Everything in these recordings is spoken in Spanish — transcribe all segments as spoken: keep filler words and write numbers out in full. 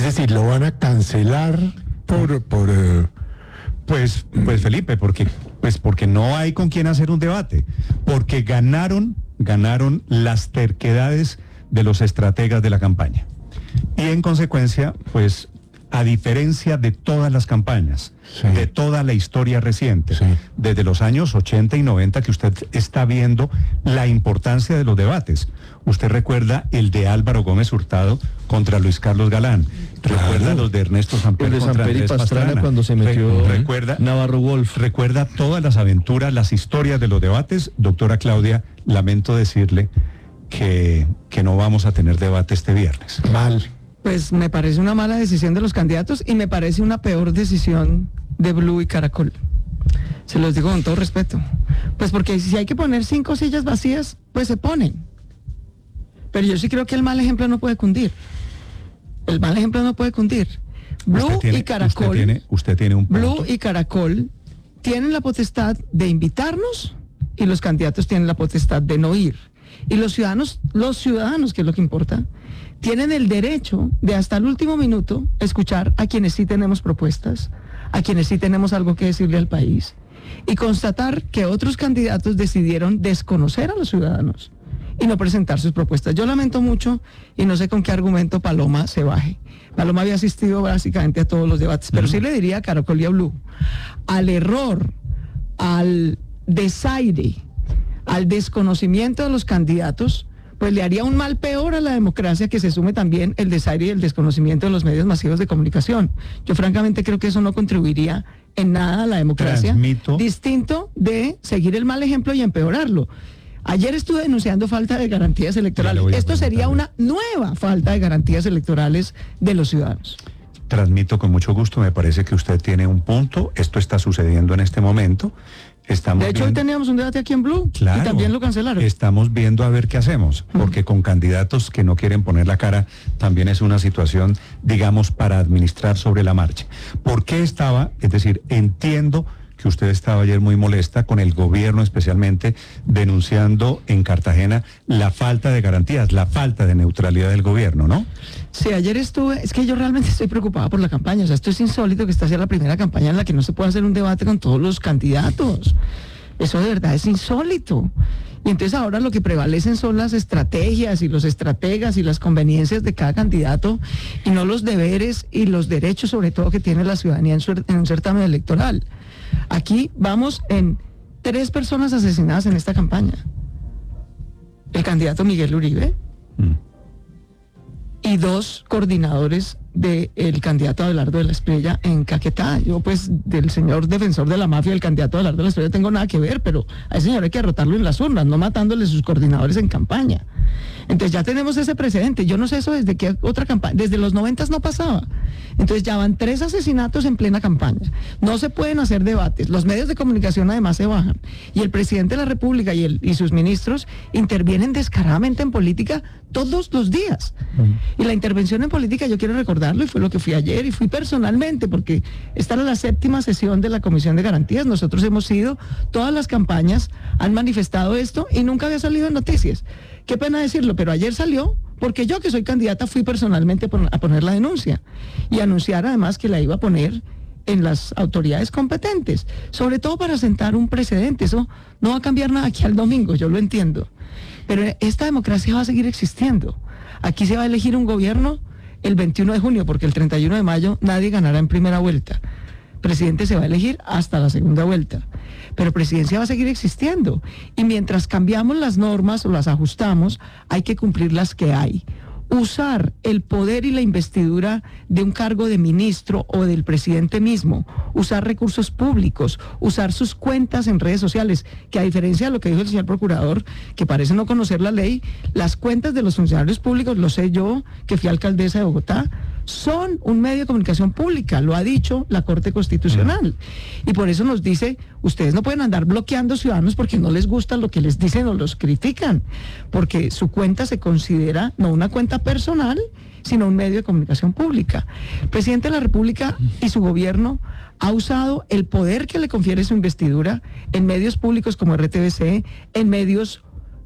Es decir, lo van a cancelar por... por eh, Pues, pues Felipe, porque, pues porque no hay con quién hacer un debate, porque ganaron, ganaron las terquedades de los estrategas de la campaña. Y en consecuencia, pues, a diferencia de todas las campañas, sí. de toda la historia reciente, sí. desde los años ochenta y noventa que usted está viendo la importancia de los debates. Usted recuerda el de Álvaro Gómez Hurtado contra Luis Carlos Galán. Claro. Recuerda los de Ernesto Samper contra Andrés Pastrana, Pastrana cuando se metió Re recuerda, Navarro Wolf. Recuerda todas las aventuras, las historias de los debates. Doctora Claudia, lamento decirle que, que no vamos a tener debate este viernes. Mal. Pues me parece una mala decisión de los candidatos y me parece una peor decisión de Blue y Caracol. Se los digo con todo respeto. Pues porque si hay que poner cinco sillas vacías, pues se ponen. Pero yo sí creo que el mal ejemplo no puede cundir. El mal ejemplo no puede cundir. Blue tiene, y Caracol. Usted tiene, usted tiene un punto. Blue y Caracol tienen la potestad de invitarnos y los candidatos tienen la potestad de no ir. Y los ciudadanos, los ciudadanos, que es lo que importa, tienen el derecho de hasta el último minuto escuchar a quienes sí tenemos propuestas, a quienes sí tenemos algo que decirle al país y constatar que otros candidatos decidieron desconocer a los ciudadanos y no presentar sus propuestas. Yo lamento mucho y no sé con qué argumento Paloma se baje. Paloma había asistido básicamente a todos los debates, pero sí le diría a Caracol y a Blue, al error, al desaire, al desconocimiento de los candidatos, pues le haría un mal peor a la democracia que se sume también el desaire y el desconocimiento de los medios masivos de comunicación. Yo francamente creo que eso no contribuiría en nada a la democracia, Transmito. distinto de seguir el mal ejemplo y empeorarlo. Ayer estuve denunciando falta de garantías electorales. Esto sería una nueva falta de garantías electorales de los ciudadanos. Transmito con mucho gusto, me parece que usted tiene un punto, esto está sucediendo en este momento. Estamos de hecho, viendo... hoy teníamos un debate aquí en Blue, claro, y también lo cancelaron. Estamos viendo a ver qué hacemos, porque con candidatos que no quieren poner la cara, también es una situación, digamos, para administrar sobre la marcha. ¿Por qué estaba? Es decir, entiendo que usted estaba ayer muy molesta con el gobierno, especialmente denunciando en Cartagena la falta de garantías, la falta de neutralidad del gobierno, ¿no? Sí, ayer estuve, es que yo realmente estoy preocupada por la campaña, o sea, esto es insólito que esta sea la primera campaña en la que no se puede hacer un debate con todos los candidatos. Eso de verdad es insólito. Y entonces ahora lo que prevalecen son las estrategias y los estrategas y las conveniencias de cada candidato y no los deberes y los derechos, sobre todo, que tiene la ciudadanía en, su, en un certamen electoral. Aquí vamos en tres personas asesinadas en esta campaña. El candidato Miguel Uribe mm. y dos coordinadores del candidato Abelardo de la Espriella en Caquetá. Yo pues del señor defensor de la mafia, el candidato Abelardo de la Espriella, tengo nada que ver, pero a ese señor hay que derrotarlo en las urnas, no matándole sus coordinadores en campaña. Entonces ya tenemos ese precedente. Yo no sé eso desde qué otra campaña, desde los noventas no pasaba. Entonces ya van tres asesinatos en plena campaña. No se pueden hacer debates. Los medios de comunicación además se bajan. Y el presidente de la República y, el, y sus ministros intervienen descaradamente en política todos los días. Uh-huh. Y la intervención en política, yo quiero recordarlo, y fue lo que fui ayer, y fui personalmente, porque esta era la séptima sesión de la Comisión de Garantías. Nosotros hemos ido, todas las campañas han manifestado esto y nunca había salido en noticias. Qué pena decirlo, pero ayer salió, porque yo que soy candidata fui personalmente a poner la denuncia y anunciar además que la iba a poner en las autoridades competentes, sobre todo para sentar un precedente. Eso no va a cambiar nada aquí al domingo, yo lo entiendo, pero esta democracia va a seguir existiendo. Aquí se va a elegir un gobierno el veintiuno de junio, porque el treinta y uno de mayo nadie ganará en primera vuelta. Presidente se va a elegir hasta la segunda vuelta, pero presidencia va a seguir existiendo, y mientras cambiamos las normas o las ajustamos, hay que cumplir las que hay. Usar el poder y la investidura de un cargo de ministro o del presidente mismo, usar recursos públicos, usar sus cuentas en redes sociales, que a diferencia de lo que dijo el señor procurador, que parece no conocer la ley, las cuentas de los funcionarios públicos, lo sé yo, que fui alcaldesa de Bogotá, son un medio de comunicación pública, lo ha dicho la Corte Constitucional. Y por eso nos dice, ustedes no pueden andar bloqueando ciudadanos porque no les gusta lo que les dicen o los critican, porque su cuenta se considera no una cuenta personal, sino un medio de comunicación pública. El presidente de la República y su gobierno ha usado el poder que le confiere su investidura en medios públicos como R T V C, en medios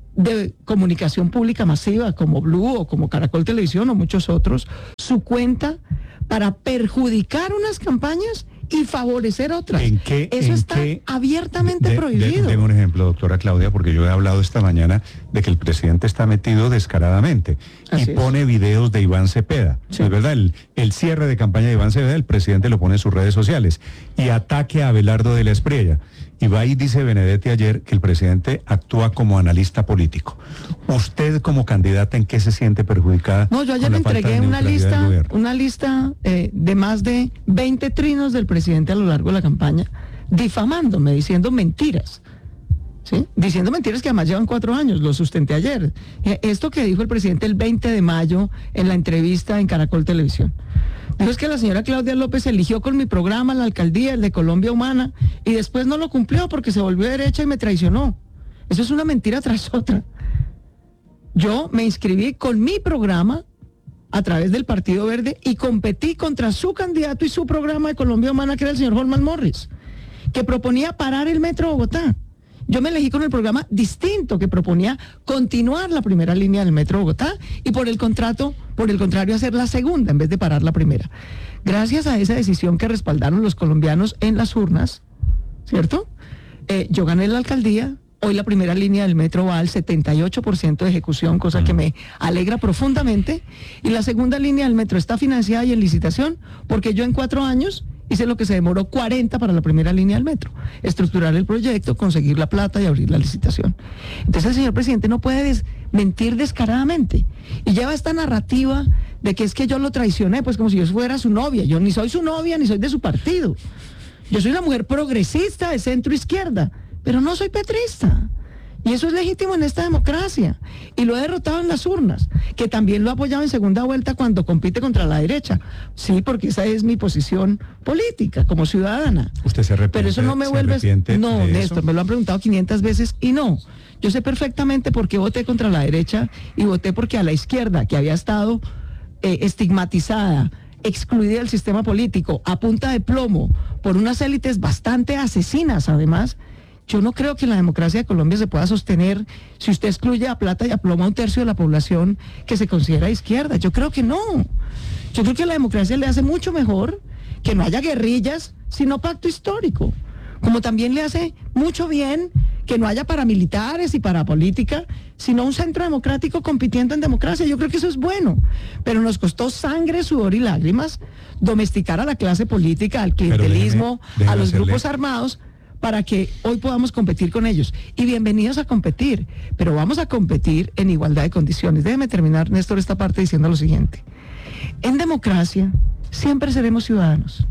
de comunicación pública masiva como Blue o como Caracol Televisión o muchos otros, su cuenta para perjudicar unas campañas y favorecer otras. ¿En qué, Eso en está qué, abiertamente de, prohibido. De, deme un ejemplo, doctora Claudia, porque yo he hablado esta mañana de que el presidente está metido descaradamente Así y es. pone videos de Iván Cepeda. Sí. ¿No es verdad? El, el cierre de campaña de Iván Cepeda, el presidente lo pone en sus redes sociales y ataque a Abelardo de la Espriella. Y va y dice Benedetti ayer que el presidente actúa como analista político. ¿Usted como candidata en qué se siente perjudicada? No, yo ayer con le la falta entregué de una neutralidad del lista, gobierno? una lista eh, de más de veinte trinos del presidente a lo largo de la campaña, difamándome, diciendo mentiras. ¿Sí? Diciendo mentiras que además llevan cuatro años, lo sustenté ayer. Eh, Esto que dijo el presidente el veinte de mayo en la entrevista en Caracol Televisión. Dijo es que la señora Claudia López eligió con mi programa la alcaldía, el de Colombia Humana, y después no lo cumplió porque se volvió derecha y me traicionó. Eso es una mentira tras otra. Yo me inscribí con mi programa a través del Partido Verde y competí contra su candidato y su programa de Colombia Humana, que era el señor Holman Morris, que proponía parar el Metro Bogotá. Yo me elegí con el programa distinto que proponía continuar la primera línea del Metro Bogotá y por el contrato, por el contrario, hacer la segunda en vez de parar la primera. Gracias a esa decisión que respaldaron los colombianos en las urnas, ¿cierto? Eh, yo gané la alcaldía. Hoy la primera línea del metro va al setenta y ocho por ciento de ejecución, cosa que me alegra profundamente. Y la segunda línea del metro está financiada y en licitación porque yo en cuatro años hice lo que se demoró cuarenta para la primera línea del metro. Estructurar el proyecto, conseguir la plata y abrir la licitación. Entonces el señor presidente no puede des- mentir descaradamente. Y lleva esta narrativa de que es que yo lo traicioné, pues como si yo fuera su novia. Yo ni soy su novia, ni soy de su partido. Yo soy una mujer progresista de centro izquierda, pero no soy petrista. Y eso es legítimo en esta democracia. Y lo he derrotado en las urnas, que también lo he apoyado en segunda vuelta cuando compite contra la derecha. Sí, porque esa es mi posición política como ciudadana. ¿Usted se arrepiente? Pero eso no me se vuelve... arrepiente No, de Néstor, eso? me lo han preguntado quinientas veces y no. Yo sé perfectamente por qué voté contra la derecha y voté porque a la izquierda, que había estado eh, estigmatizada, excluida del sistema político, a punta de plomo, por unas élites bastante asesinas además, yo no creo que la democracia de Colombia se pueda sostener si usted excluye a plata y a plomo a un tercio de la población que se considera izquierda. Yo creo que no. Yo creo que la democracia le hace mucho mejor que no haya guerrillas, sino pacto histórico. Como también le hace mucho bien que no haya paramilitares y parapolítica, sino un centro democrático compitiendo en democracia. Yo creo que eso es bueno, pero nos costó sangre, sudor y lágrimas domesticar a la clase política, al clientelismo, déjeme- déjeme a los hacerle- grupos armados, para que hoy podamos competir con ellos. Y bienvenidos a competir, pero vamos a competir en igualdad de condiciones. Déjeme terminar, Néstor, esta parte diciendo lo siguiente. En democracia siempre seremos ciudadanos.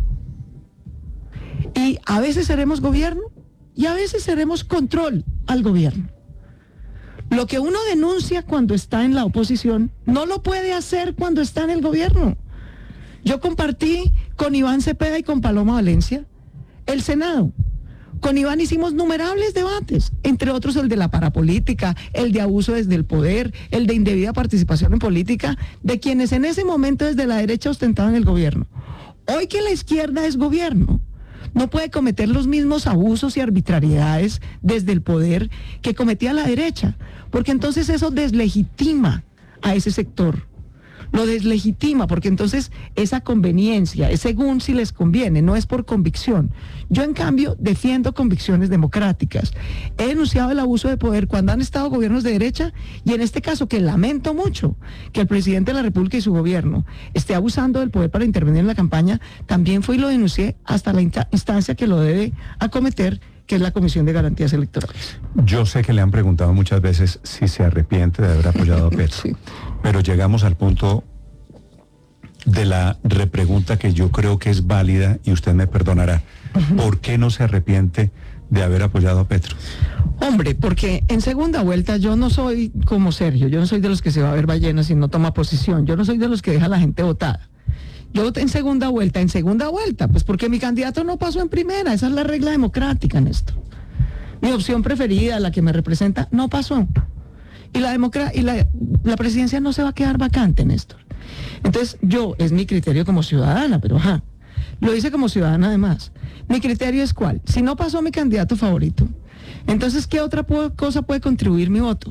Y a veces seremos gobierno y a veces seremos control al gobierno. Lo que uno denuncia cuando está en la oposición no lo puede hacer cuando está en el gobierno. Yo compartí con Iván Cepeda y con Paloma Valencia el Senado. Con Iván hicimos numerables debates, entre otros el de la parapolítica, el de abuso desde el poder, el de indebida participación en política, de quienes en ese momento desde la derecha ostentaban el gobierno. Hoy que la izquierda es gobierno, no puede cometer los mismos abusos y arbitrariedades desde el poder que cometía la derecha, porque entonces eso deslegitima a ese sector. Lo deslegitima, porque entonces esa conveniencia es según si les conviene, no es por convicción. Yo, en cambio, defiendo convicciones democráticas. He denunciado el abuso de poder cuando han estado gobiernos de derecha y en este caso, que lamento mucho que el presidente de la República y su gobierno esté abusando del poder para intervenir en la campaña, también fui y lo denuncié hasta la insta- instancia que lo debe acometer, que es la Comisión de Garantías Electorales. Yo sé que le han preguntado muchas veces si se arrepiente de haber apoyado a Petro, Sí. pero llegamos al punto de la repregunta que yo creo que es válida y usted me perdonará. ¿Por qué no se arrepiente de haber apoyado a Petro? Hombre, porque en segunda vuelta yo no soy como Sergio, yo no soy de los que se va a ver ballenas y no toma posición, yo no soy de los que deja a la gente votada. Yo voté en segunda vuelta, en segunda vuelta, pues porque mi candidato no pasó en primera, esa es la regla democrática, Néstor. Mi opción preferida, la que me representa, no pasó. Y la democra- y la, la presidencia no se va a quedar vacante, Néstor. Entonces, yo, es mi criterio como ciudadana, pero ajá, lo hice como ciudadana además. Mi criterio es cuál. Si no pasó mi candidato favorito, entonces, ¿qué otra pu- cosa puede contribuir mi voto?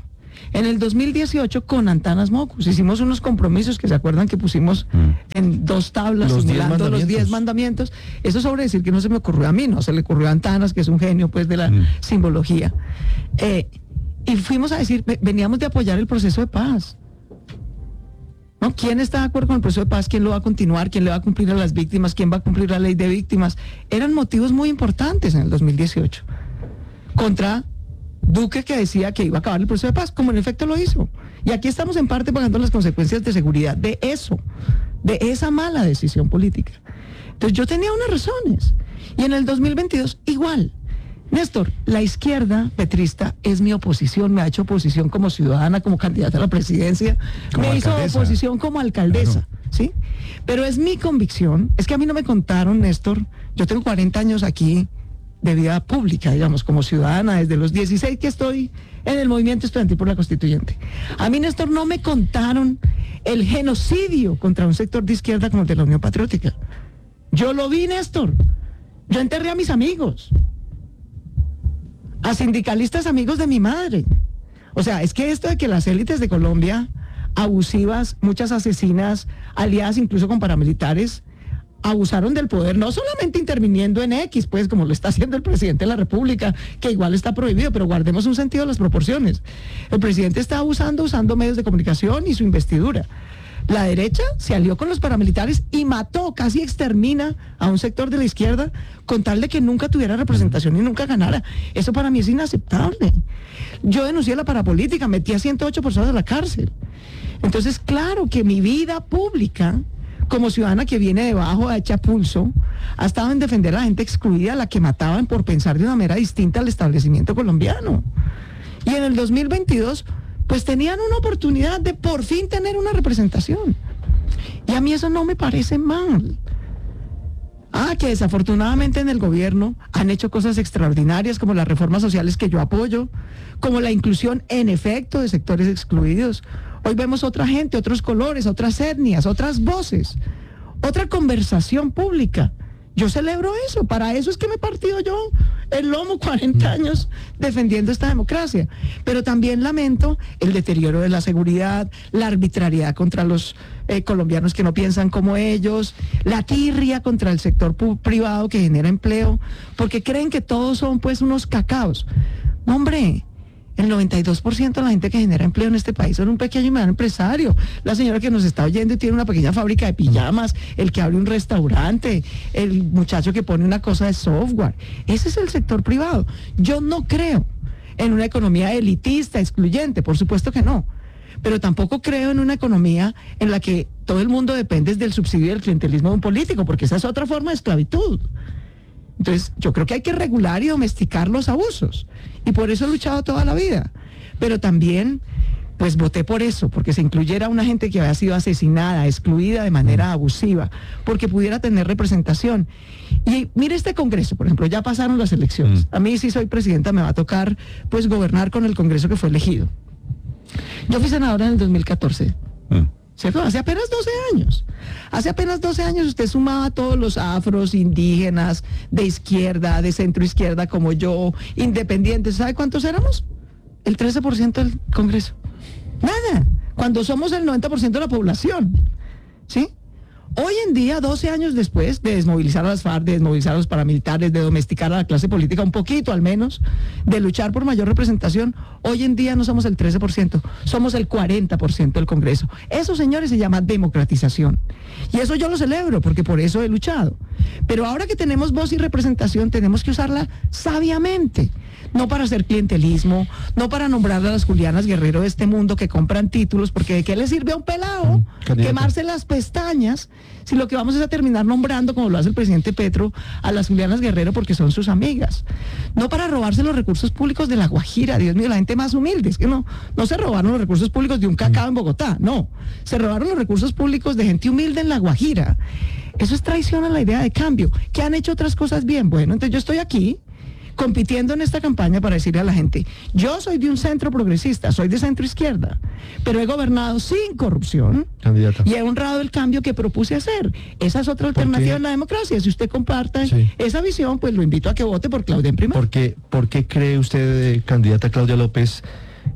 En el dos mil dieciocho con Antanas Mocus hicimos unos compromisos que se acuerdan que pusimos mm. en dos tablas los simulando los diez mandamientos. Eso sobre decir que no se me ocurrió a mí, no, se le ocurrió a Antanas, que es un genio pues de la mm. simbología. Eh, y fuimos a decir, veníamos de apoyar el proceso de paz. ¿No? ¿Quién está de acuerdo con el proceso de paz? ¿Quién lo va a continuar? ¿Quién le va a cumplir a las víctimas? ¿Quién va a cumplir la ley de víctimas? Eran motivos muy importantes en el dos mil dieciocho. Contra Duque, que decía que iba a acabar el proceso de paz, como en efecto lo hizo. Y aquí estamos en parte pagando las consecuencias de seguridad de eso, de esa mala decisión política. Entonces yo tenía unas razones. Y en el dos mil veintidós igual. Néstor, la izquierda petrista es mi oposición, me ha hecho oposición como ciudadana, como candidata a la presidencia, como me alcaldesa. hizo oposición como alcaldesa, claro. ¿Sí? Pero es mi convicción, es que a mí no me contaron, Néstor, yo tengo cuarenta años aquí de vida pública, digamos, como ciudadana, desde los dieciséis que estoy en el movimiento estudiantil por la Constituyente. A mí, Néstor, no me contaron el genocidio contra un sector de izquierda como el de la Unión Patriótica. Yo lo vi, Néstor. Yo enterré a mis amigos, a sindicalistas amigos de mi madre. O sea, es que esto de que las élites de Colombia, abusivas, muchas asesinas, aliadas incluso con paramilitares, abusaron del poder, no solamente interviniendo en X, pues como lo está haciendo el presidente de la República, que igual está prohibido, pero guardemos un sentido de las proporciones. El presidente está abusando usando medios de comunicación y su investidura. La derecha se alió con los paramilitares y mató, casi extermina a un sector de la izquierda con tal de que nunca tuviera representación y nunca ganara. Eso para mí es inaceptable. Yo denuncié la parapolítica, metí a ciento ocho personas a la cárcel. Entonces, claro que mi vida pública, como ciudadana que viene debajo, hecha pulso, ha estado en defender a la gente excluida, a la que mataban por pensar de una manera distinta al establecimiento colombiano. Y en el dos mil veintidós, pues tenían una oportunidad de por fin tener una representación. Y a mí eso no me parece mal. Ah, que desafortunadamente en el gobierno han hecho cosas extraordinarias como las reformas sociales que yo apoyo, como la inclusión en efecto de sectores excluidos. Hoy vemos otra gente, otros colores, otras etnias, otras voces, otra conversación pública. Yo celebro eso, para eso es que me he partido yo el lomo cuarenta años defendiendo esta democracia. Pero también lamento el deterioro de la seguridad, la arbitrariedad contra los eh, colombianos que no piensan como ellos, la tirria contra el sector pu- privado que genera empleo, porque creen que todos son pues unos cacaos. No, hombre. El noventa y dos por ciento de la gente que genera empleo en este país son un pequeño y mediano empresario. La señora que nos está oyendo y tiene una pequeña fábrica de pijamas, el que abre un restaurante, el muchacho que pone una cosa de software. Ese es el sector privado. Yo no creo en una economía elitista, excluyente, por supuesto que no. Pero tampoco creo en una economía en la que todo el mundo depende del subsidio y del clientelismo de un político, porque esa es otra forma de esclavitud. Entonces, yo creo que hay que regular y domesticar los abusos. Y por eso he luchado toda la vida. Pero también, pues voté por eso, porque se incluyera una gente que había sido asesinada, excluida de manera abusiva, porque pudiera tener representación. Y mire este Congreso, por ejemplo, ya pasaron las elecciones. A mí, si soy presidenta, me va a tocar, pues, gobernar con el Congreso que fue elegido. Yo fui senadora en el dos mil catorce. Mm. ¿Cierto? Hace apenas doce años. Hace apenas doce años usted sumaba a todos los afros, indígenas, de izquierda, de centro izquierda como yo, independientes. ¿Sabe cuántos éramos? El trece por ciento del Congreso. Nada. Cuando somos el noventa por ciento de la población. ¿Sí? Hoy en día, doce años después de desmovilizar a las FARC, de desmovilizar a los paramilitares, de domesticar a la clase política un poquito al menos, de luchar por mayor representación, hoy en día no somos el trece por ciento, somos el cuarenta por ciento del Congreso. Eso, señores, se llama democratización. Y eso yo lo celebro, porque por eso he luchado. Pero ahora que tenemos voz y representación, tenemos que usarla sabiamente. No para hacer clientelismo, no para nombrar a las Julianas Guerrero de este mundo que compran títulos, porque ¿de qué le sirve a un pelado mm, quemarse las pestañas si lo que vamos es a terminar nombrando, como lo hace el presidente Petro, a las Julianas Guerrero porque son sus amigas? No para robarse los recursos públicos de La Guajira, Dios mío, la gente más humilde, es que no, no se robaron los recursos públicos de un cacao en Bogotá, no, se robaron los recursos públicos de gente humilde en La Guajira. Eso es traición a la idea de cambio, que han hecho otras cosas bien. Bueno, entonces yo estoy aquí compitiendo en esta campaña para decirle a la gente, yo soy de un centro progresista, soy de centro izquierda, pero he gobernado sin corrupción. Candidata. Y he honrado el cambio que propuse hacer. Esa es otra alternativa en la democracia. Si usted comparte sí. esa visión, pues lo invito a que vote por Claudia en primero. ¿Por qué, por qué cree usted, candidata Claudia López,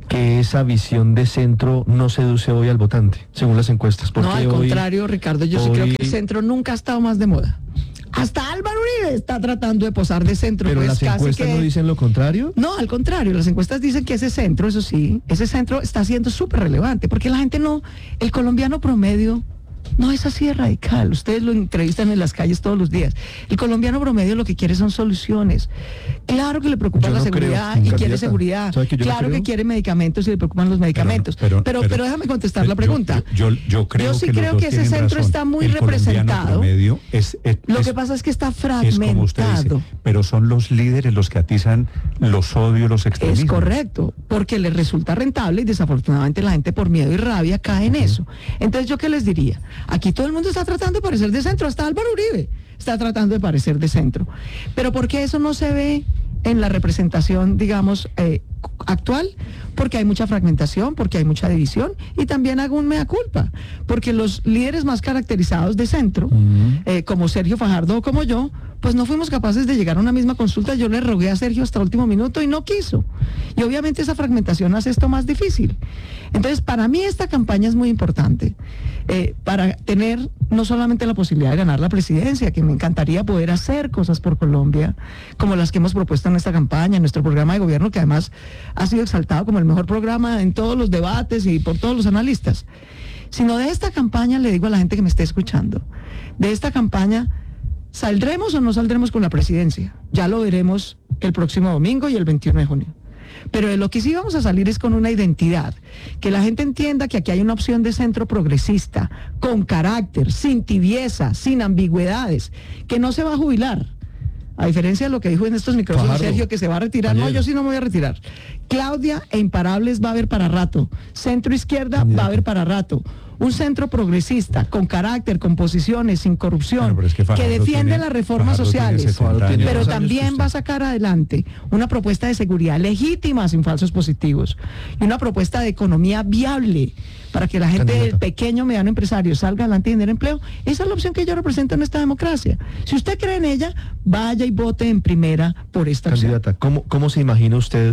que esa visión de centro no seduce hoy al votante, según las encuestas? Porque no, al hoy, contrario, Ricardo, yo sí hoy, creo que el centro nunca ha estado más de moda. Hasta Álvaro Uribe está tratando de posar de centro. Pero pues las casi encuestas que... no dicen lo contrario. No, al contrario, las encuestas dicen que ese centro, eso sí, ese centro está siendo súper relevante, porque la gente no, el colombiano promedio no es así de radical. Ustedes lo entrevistan en las calles todos los días. El colombiano promedio lo que quiere son soluciones. Claro que le preocupa Yo la no creo, seguridad y candidata. quiere seguridad. ¿Sabe que yo no Claro creo? que quiere medicamentos y le preocupan los medicamentos. Pero, no, pero, pero, pero, pero déjame contestar yo- la pregunta. Yo, yo, yo creo Yo sí que los creo dos que ese tienen centro razón. está muy El colombiano representado. promedio es, es- Lo es- que pasa es que está es como usted fragmentado. dice, pero son los líderes los que atizan los odios, los extremismos. Es correcto, porque les resulta rentable y desafortunadamente la gente por miedo y rabia cae en eso. Entonces, ¿yo qué les diría? Aquí todo el mundo está tratando de parecer de centro, hasta Álvaro Uribe está tratando de parecer de centro. Pero ¿por qué eso no se ve en la representación, digamos, eh, actual? Porque hay mucha fragmentación, porque hay mucha división, y también hago un mea culpa, porque los líderes más caracterizados de centro, eh, como Sergio Fajardo o como yo, pues no fuimos capaces de llegar a una misma consulta. Yo le rogué a Sergio hasta el último minuto y no quiso. Y obviamente esa fragmentación hace esto más difícil. Entonces, para mí esta campaña es muy importante, eh, para tener no solamente la posibilidad de ganar la presidencia, que me encantaría poder hacer cosas por Colombia, como las que hemos propuesto en esta campaña, en nuestro programa de gobierno, que además ha sido exaltado como el mejor programa en todos los debates y por todos los analistas, sino de esta campaña, le digo a la gente que me esté escuchando, de esta campaña, ¿saldremos o no saldremos con la presidencia? Ya lo veremos el próximo domingo y el veintiuno de junio. Pero de lo que sí vamos a salir es con una identidad, que la gente entienda que aquí hay una opción de centro progresista, con carácter, sin tibieza, sin ambigüedades, que no se va a jubilar. A diferencia de lo que dijo en estos micrófonos Fajardo, Sergio, que se va a retirar. No, ayer. yo sí no me voy a retirar. Claudia e Imparables va a haber para rato. Centro izquierda Candidato. va a haber para rato. Un centro progresista, con carácter, con posiciones, sin corrupción, Bueno, pero es que que, Fajardo defiende tiene- las reformas Fajardo tiene sociales, setenta años. pero Más años también que usted. va a sacar adelante una propuesta de seguridad legítima, sin falsos positivos, y una propuesta de economía viable, para que la gente Candidata. del pequeño, mediano empresario salga adelante y genere empleo. Esa es la opción que yo represento en esta democracia. Si usted cree en ella, vaya y vote en primera por esta opción. Candidata, ¿cómo, cómo se imagina usted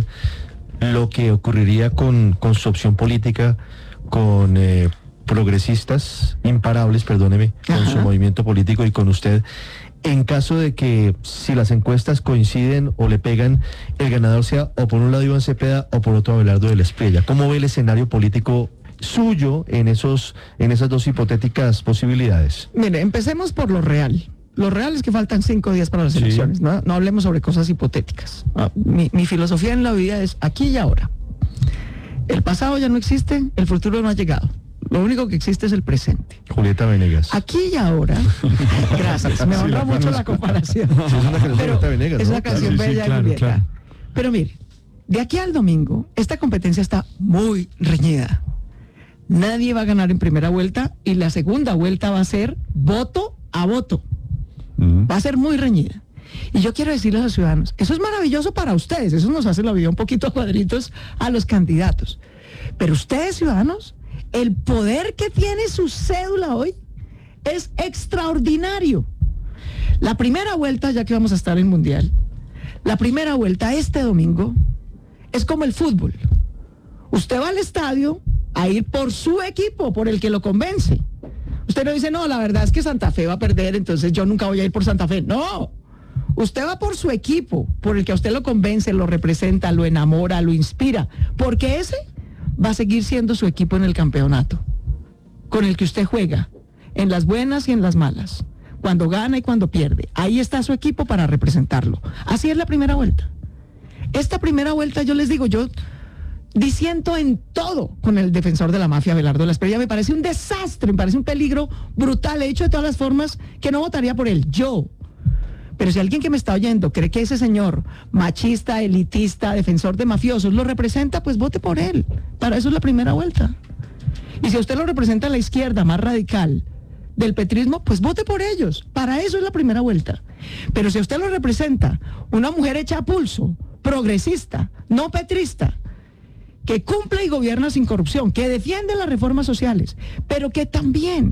lo que ocurriría con, con su opción política, con eh, progresistas imparables, perdóneme, con Ajá. su movimiento político y con usted, en caso de que, si las encuestas coinciden o le pegan, el ganador sea o por un lado Iván Cepeda o por otro Abelardo de la Espriella? ¿Cómo ve el escenario político suyo en esos, en esas dos hipotéticas posibilidades? Mire, empecemos por lo real. Lo real es que faltan cinco días para las Sí. elecciones, ¿no? No hablemos sobre cosas hipotéticas. Ah, Mi, mi filosofía en la vida es aquí y ahora. El pasado ya no existe, el futuro no ha llegado. Lo único que existe es el presente. Julieta Venegas. Aquí y ahora. Gracias, me Sí, honra la mucho la conozco. comparación. Sí, es una canción de Pero Julieta Venegas, es ¿no? una Claro, canción sí, sí, bella de claro, Julieta. claro. Pero mire, de aquí al domingo, esta competencia está muy reñida. Nadie va a ganar en primera vuelta y la segunda vuelta va a ser voto a voto. Ujú. Va a ser muy reñida. Y yo quiero decirles a los ciudadanos, eso es maravilloso para ustedes, eso nos hace la vida un poquito a cuadritos a los candidatos. Pero ustedes, ciudadanos, el poder que tiene su cédula hoy es extraordinario. La primera vuelta, ya que vamos a estar en Mundial, la primera vuelta este domingo es como el fútbol. Usted va al estadio a ir por su equipo, por el que lo convence. Usted no dice, no, la verdad es que Santa Fe va a perder, entonces yo nunca voy a ir por Santa Fe. No, usted va por su equipo, por el que a usted lo convence, lo representa, lo enamora, lo inspira, porque ese va a seguir siendo su equipo en el campeonato, con el que usted juega, en las buenas y en las malas, cuando gana y cuando pierde. Ahí está su equipo para representarlo. Así es la primera vuelta. Esta primera vuelta, yo les digo, yo disiento en todo con el defensor de la mafia, Abelardo de la Espriella. Me parece un desastre, me parece un peligro brutal. He dicho de todas las formas que no votaría por él, yo. Pero si alguien que me está oyendo cree que ese señor machista, elitista, defensor de mafiosos lo representa, pues vote por él. Para eso es la primera vuelta. Y si a usted lo representa la izquierda más radical del petrismo, pues vote por ellos. Para eso es la primera vuelta. Pero si a usted lo representa una mujer hecha a pulso, progresista, no petrista, que cumple y gobierna sin corrupción, que defiende las reformas sociales, pero que también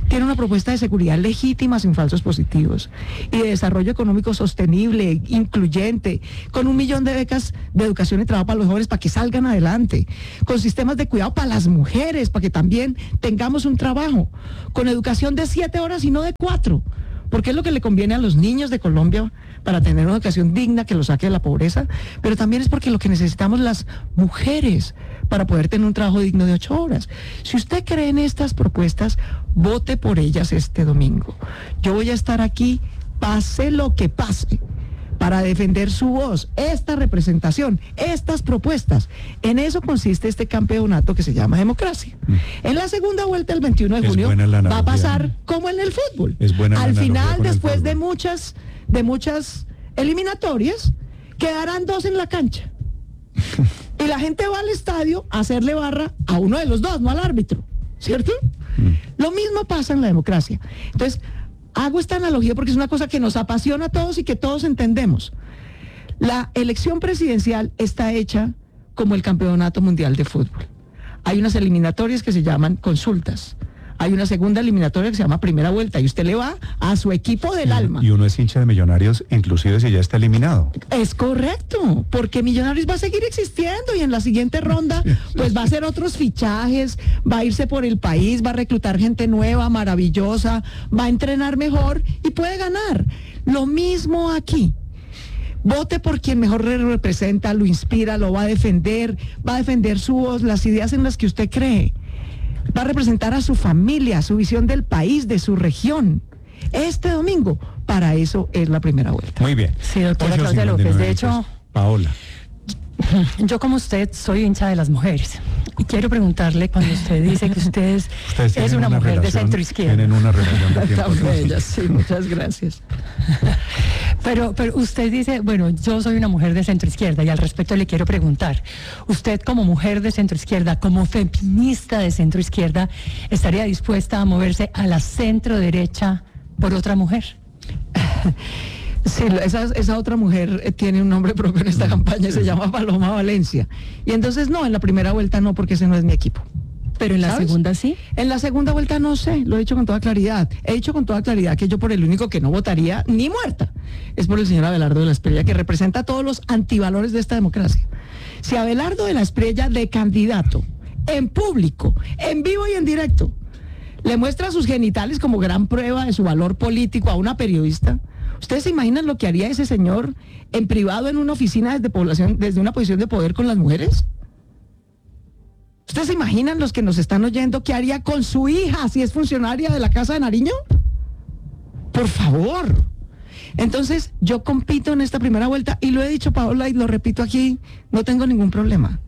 tiene una propuesta de seguridad legítima sin falsos positivos y de desarrollo económico sostenible, incluyente, con un millón de becas de educación y trabajo para los jóvenes para que salgan adelante, con sistemas de cuidado para las mujeres, para que también tengamos un trabajo, con educación de siete horas y no de cuatro, porque es lo que le conviene a los niños de Colombia para tener una educación digna que los saque de la pobreza, pero también es porque lo que necesitamos las mujeres para poder tener un trabajo digno de ocho horas. Si usted cree en estas propuestas, vote por ellas este domingo. Yo voy a estar aquí, pase lo que pase, para defender su voz, esta representación, estas propuestas. En eso consiste este campeonato que se llama democracia. Mm. En la segunda vuelta, el veintiuno de junio, va a pasar como en el fútbol. Es buena Al final, con después de muchas, de muchas eliminatorias, quedarán dos en la cancha. Y la gente va al estadio a hacerle barra a uno de los dos, no al árbitro, ¿cierto? Mm. Lo mismo pasa en la democracia. Entonces, hago esta analogía porque es una cosa que nos apasiona a todos y que todos entendemos. La elección presidencial está hecha como el campeonato mundial de fútbol. Hay unas eliminatorias que se llaman consultas. Hay una segunda eliminatoria que se llama primera vuelta y usted le va a su equipo del y, alma. Y uno es hincha de Millonarios, inclusive si ya está eliminado. Es correcto, porque Millonarios va a seguir existiendo y en la siguiente ronda pues va a hacer otros fichajes, va a irse por el país, va a reclutar gente nueva, maravillosa, va a entrenar mejor y puede ganar. Lo mismo aquí. Vote por quien mejor le representa, lo inspira, lo va a defender, va a defender su voz, las ideas en las que usted cree. Va a representar a su familia, su visión del país, de su región. Este domingo, para eso es la primera vuelta. Muy bien. Sí, doctora Claudia López. De hecho, Paola. Yo como usted soy hincha de las mujeres. Y quiero preguntarle, cuando usted dice que usted es, es una, una mujer relación, de centro izquierda. Tienen una relación de tiempo. Tan bella, sí, muchas gracias. Pero, pero usted dice, bueno, yo soy una mujer de centro izquierda y al respecto le quiero preguntar, usted como mujer de centro izquierda, como feminista de centro izquierda, ¿estaría dispuesta a moverse a la centro derecha por otra mujer? Sí, esa, esa otra mujer eh, tiene un nombre propio en esta campaña, se llama Paloma Valencia. Y entonces no, en la primera vuelta no, porque ese no es mi equipo. ¿Pero en la ¿Sabes? segunda sí? En la segunda vuelta no sé, lo he dicho con toda claridad. He dicho con toda claridad que yo por el único que no votaría, ni muerta, es por el señor Abelardo de la Espriella, que representa todos los antivalores de esta democracia. Si Abelardo de la Espriella, de candidato, en público, en vivo y en directo, le muestra sus genitales como gran prueba de su valor político a una periodista, ¿ustedes se imaginan lo que haría ese señor en privado en una oficina desde población, desde una posición de poder con las mujeres? ¿Ustedes se imaginan, los que nos están oyendo, qué haría con su hija si es funcionaria de la Casa de Nariño? Por favor. Entonces, yo compito en esta primera vuelta y lo he dicho, Paola, y lo repito aquí, no tengo ningún problema.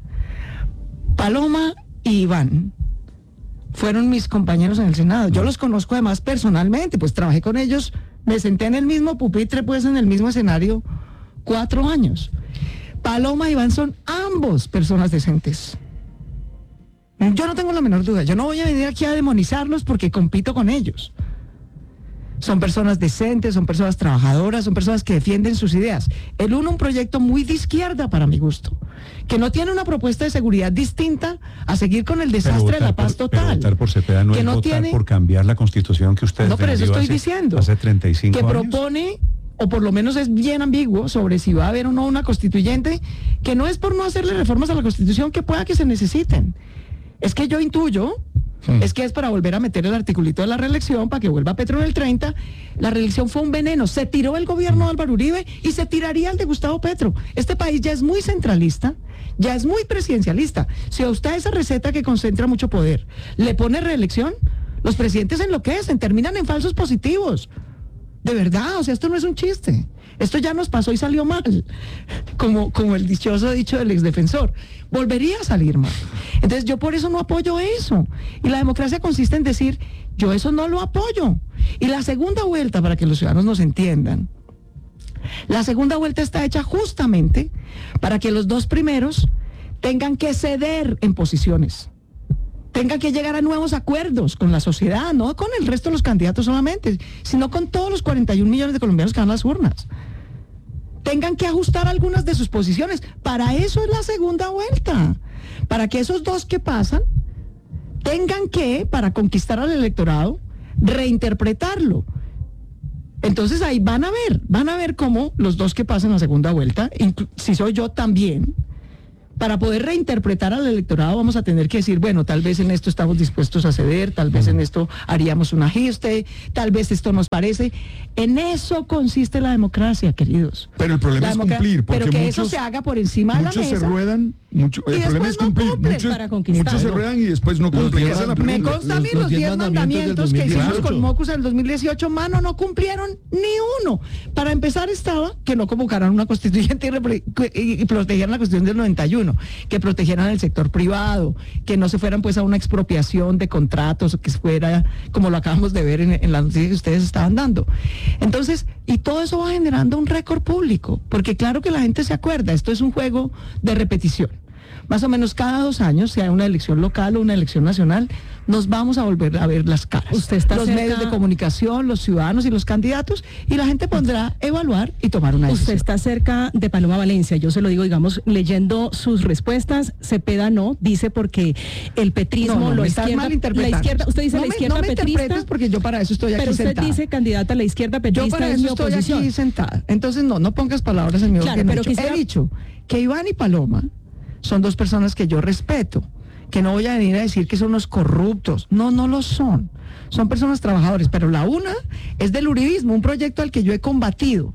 Paloma y Iván fueron mis compañeros en el Senado. Yo los conozco además personalmente, pues trabajé con ellos, me senté en el mismo pupitre, pues en el mismo escenario, cuatro años. Paloma y Iván son ambos personas decentes. Yo no tengo la menor duda, yo no voy a venir aquí a demonizarlos porque compito con ellos. Son personas decentes, son personas trabajadoras, son personas que defienden sus ideas. El uno, un proyecto muy de izquierda para mi gusto, que no tiene una propuesta de seguridad distinta a seguir con el desastre de la paz por, total. Pero votar por Cepeda no que es no votar tiene... por cambiar la constitución que ustedes No, pero eso estoy hace, diciendo. Hace treinta y cinco que años. propone, o por lo menos es bien ambiguo, sobre si va a haber o no una constituyente, que no es por no hacerle reformas a la constitución que pueda que se necesiten. Es que yo intuyo, sí. es que es para volver a meter el articulito de la reelección, para que vuelva Petro en el treinta. La reelección fue un veneno, se tiró el gobierno de Álvaro Uribe y se tiraría el de Gustavo Petro. Este país ya es muy centralista, ya es muy presidencialista. Si a usted esa receta que concentra mucho poder le pone reelección, los presidentes enloquecen, terminan en falsos positivos. De verdad, o sea, esto no es un chiste. Esto ya nos pasó y salió mal, como, como el dichoso dicho del exdefensor. Volvería a salir mal. Entonces yo por eso no apoyo eso. Y la democracia consiste en decir, yo eso no lo apoyo. Y la segunda vuelta, para que los ciudadanos nos entiendan, la segunda vuelta está hecha justamente para que los dos primeros tengan que ceder en posiciones. Tengan que llegar a nuevos acuerdos con la sociedad, no con el resto de los candidatos solamente, sino con todos los cuarenta y un millones de colombianos que van a las urnas. Tengan que ajustar algunas de sus posiciones. Para eso es la segunda vuelta. Para que esos dos que pasan tengan que, para conquistar al electorado, reinterpretarlo. Entonces ahí van a ver, van a ver cómo los dos que pasen la segunda vuelta, inclu- si soy yo también, para poder reinterpretar al electorado vamos a tener que decir, bueno, tal vez en esto estamos dispuestos a ceder, tal vez en esto haríamos un ajuste, tal vez esto nos parece. En eso consiste la democracia, queridos. Pero el problema La es democra- cumplir, porque pero que muchos, eso se haga por encima de la muchos mesa. se ruedan, mucho, Y el problema después es no cumplir. cumplen Muchos, para conquistar, muchos se ¿no? ruedan y después no cumplen. diez Esa es la man- Me pregunta. consta a mí los los diez mandamientos que hicimos dieciocho. con Mocus en el dos mil dieciocho, mano, no cumplieron ni uno. Para empezar estaba que no convocaran una constituyente y, repre- y- y protegieran la Constitución del noventa y uno, que protegieran el sector privado, que no se fueran pues a una expropiación de contratos, que fuera como lo acabamos de ver en, en las noticias que ustedes estaban dando. Entonces, y todo eso va generando un récord público, porque claro que la gente se acuerda, esto es un juego de repetición. Más o menos cada dos años, sea una elección local o una elección nacional, nos vamos a volver a ver las caras. Usted está los cerca- medios de comunicación, los ciudadanos y los candidatos, y la gente pondrá evaluar y tomar una Usted decisión. está cerca de Paloma Valencia, yo se lo digo, digamos, leyendo sus respuestas, Cepeda no, dice porque el petrismo, No, no, lo me estás izquierda, malinterpretando. la izquierda, usted dice no la me- izquierda no me petrista, interpretes porque yo para eso estoy aquí pero usted sentada. dice candidata a la izquierda petrista Yo para es eso mi estoy oposición. aquí sentada. Entonces, no, no pongas palabras en mi boca. Claro, que no he pero dicho. quisiera- He dicho que Iván y Paloma son dos personas que yo respeto, que no voy a venir a decir que son unos corruptos. No, no lo son. Son personas trabajadores, pero la una es del uribismo, un proyecto al que yo he combatido.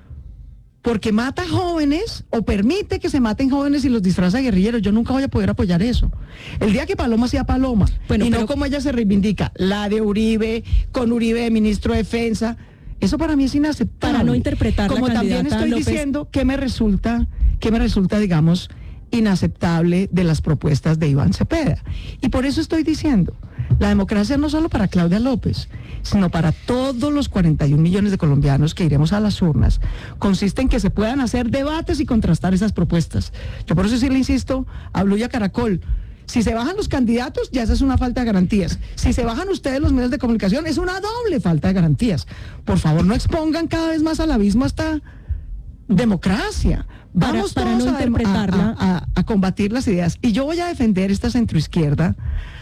Porque mata jóvenes o permite que se maten jóvenes y los disfraza de guerrilleros. Yo nunca voy a poder apoyar eso. El día que Paloma sea Paloma, Bueno, y pero- no como ella se reivindica, la de Uribe, con Uribe de ministro de Defensa, eso para mí es inaceptable. Para no interpretar la Como también candidata estoy López- diciendo que me resulta, que me resulta, digamos, inaceptable de las propuestas de Iván Cepeda. Y por eso estoy diciendo, la democracia no solo para Claudia López, sino para todos los cuarenta y un millones de colombianos que iremos a las urnas, consiste en que se puedan hacer debates y contrastar esas propuestas. Yo por eso sí le insisto a Blue y a Caracol, si se bajan los candidatos, ya esa es una falta de garantías. Si se bajan ustedes los medios de comunicación, es una doble falta de garantías. Por favor, no expongan cada vez más al abismo esta democracia. Para- Vamos para todos no a, dem- interpretarla. a- a- a combatir las ideas. Y yo voy a defender esta centroizquierda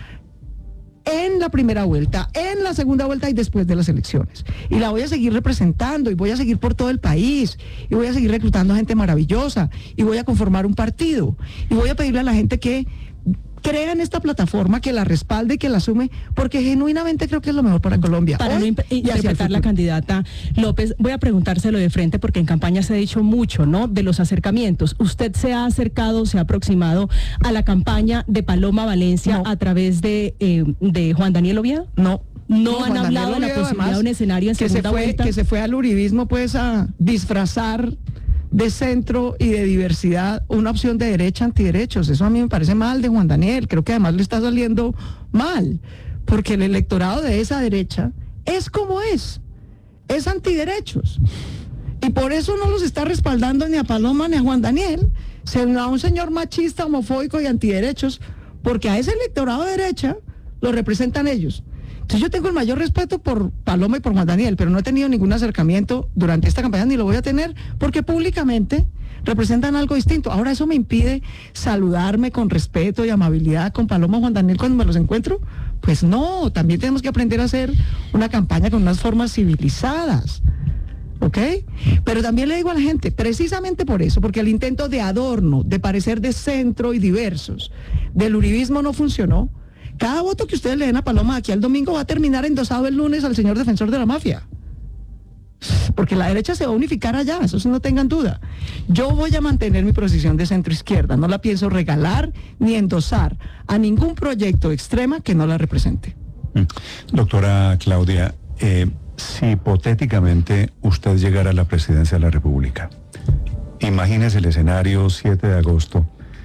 en la primera vuelta, en la segunda vuelta y después de las elecciones. Y la voy a seguir representando y voy a seguir por todo el país y voy a seguir reclutando gente maravillosa y voy a conformar un partido y voy a pedirle a la gente que crea en esta plataforma, que la respalde y que la asume, porque genuinamente creo que es lo mejor para Colombia. Para hoy no imp- y hacia el interpretar la futuro. candidata López, voy a preguntárselo de frente porque en campaña se ha dicho mucho, ¿no? De los acercamientos. ¿Usted se ha acercado, se ha aproximado a la campaña de Paloma Valencia No. a través de, eh, de Juan Daniel Oviedo? No. No han Juan Daniel hablado de la Oviedo, posibilidad además, de un escenario en que se segunda fue, vuelta. que se fue al uribismo pues a disfrazar de centro y de diversidad una opción de derecha antiderechos. Eso a mí me parece mal de Juan Daniel. Creo que además le está saliendo mal, porque el electorado de esa derecha es como es, es antiderechos. Y por eso no los está respaldando ni a Paloma ni a Juan Daniel, sino a un señor machista, homofóbico y antiderechos, porque a ese electorado de derecha lo representan ellos. Entonces yo tengo el mayor respeto por Paloma y por Juan Daniel, pero no he tenido ningún acercamiento durante esta campaña ni lo voy a tener, porque públicamente representan algo distinto. Ahora eso me impide saludarme con respeto y amabilidad con Paloma y Juan Daniel cuando me los encuentro. Pues no, también tenemos que aprender a hacer una campaña con unas formas civilizadas. ¿Ok? Pero también le digo a la gente, precisamente por eso, porque el intento de adorno, de parecer de centro y diversos, del uribismo no funcionó. Cada voto que ustedes le den a Paloma aquí al domingo va a terminar endosado el lunes al señor defensor de la mafia. Porque la derecha se va a unificar allá, eso sí no tengan duda. Yo voy a mantener mi posición de centro izquierda, no la pienso regalar ni endosar a ningún proyecto extrema que no la represente. Mm. Doctora Claudia, eh, si hipotéticamente usted llegara a la presidencia de la República, imagínese el escenario siete de agosto,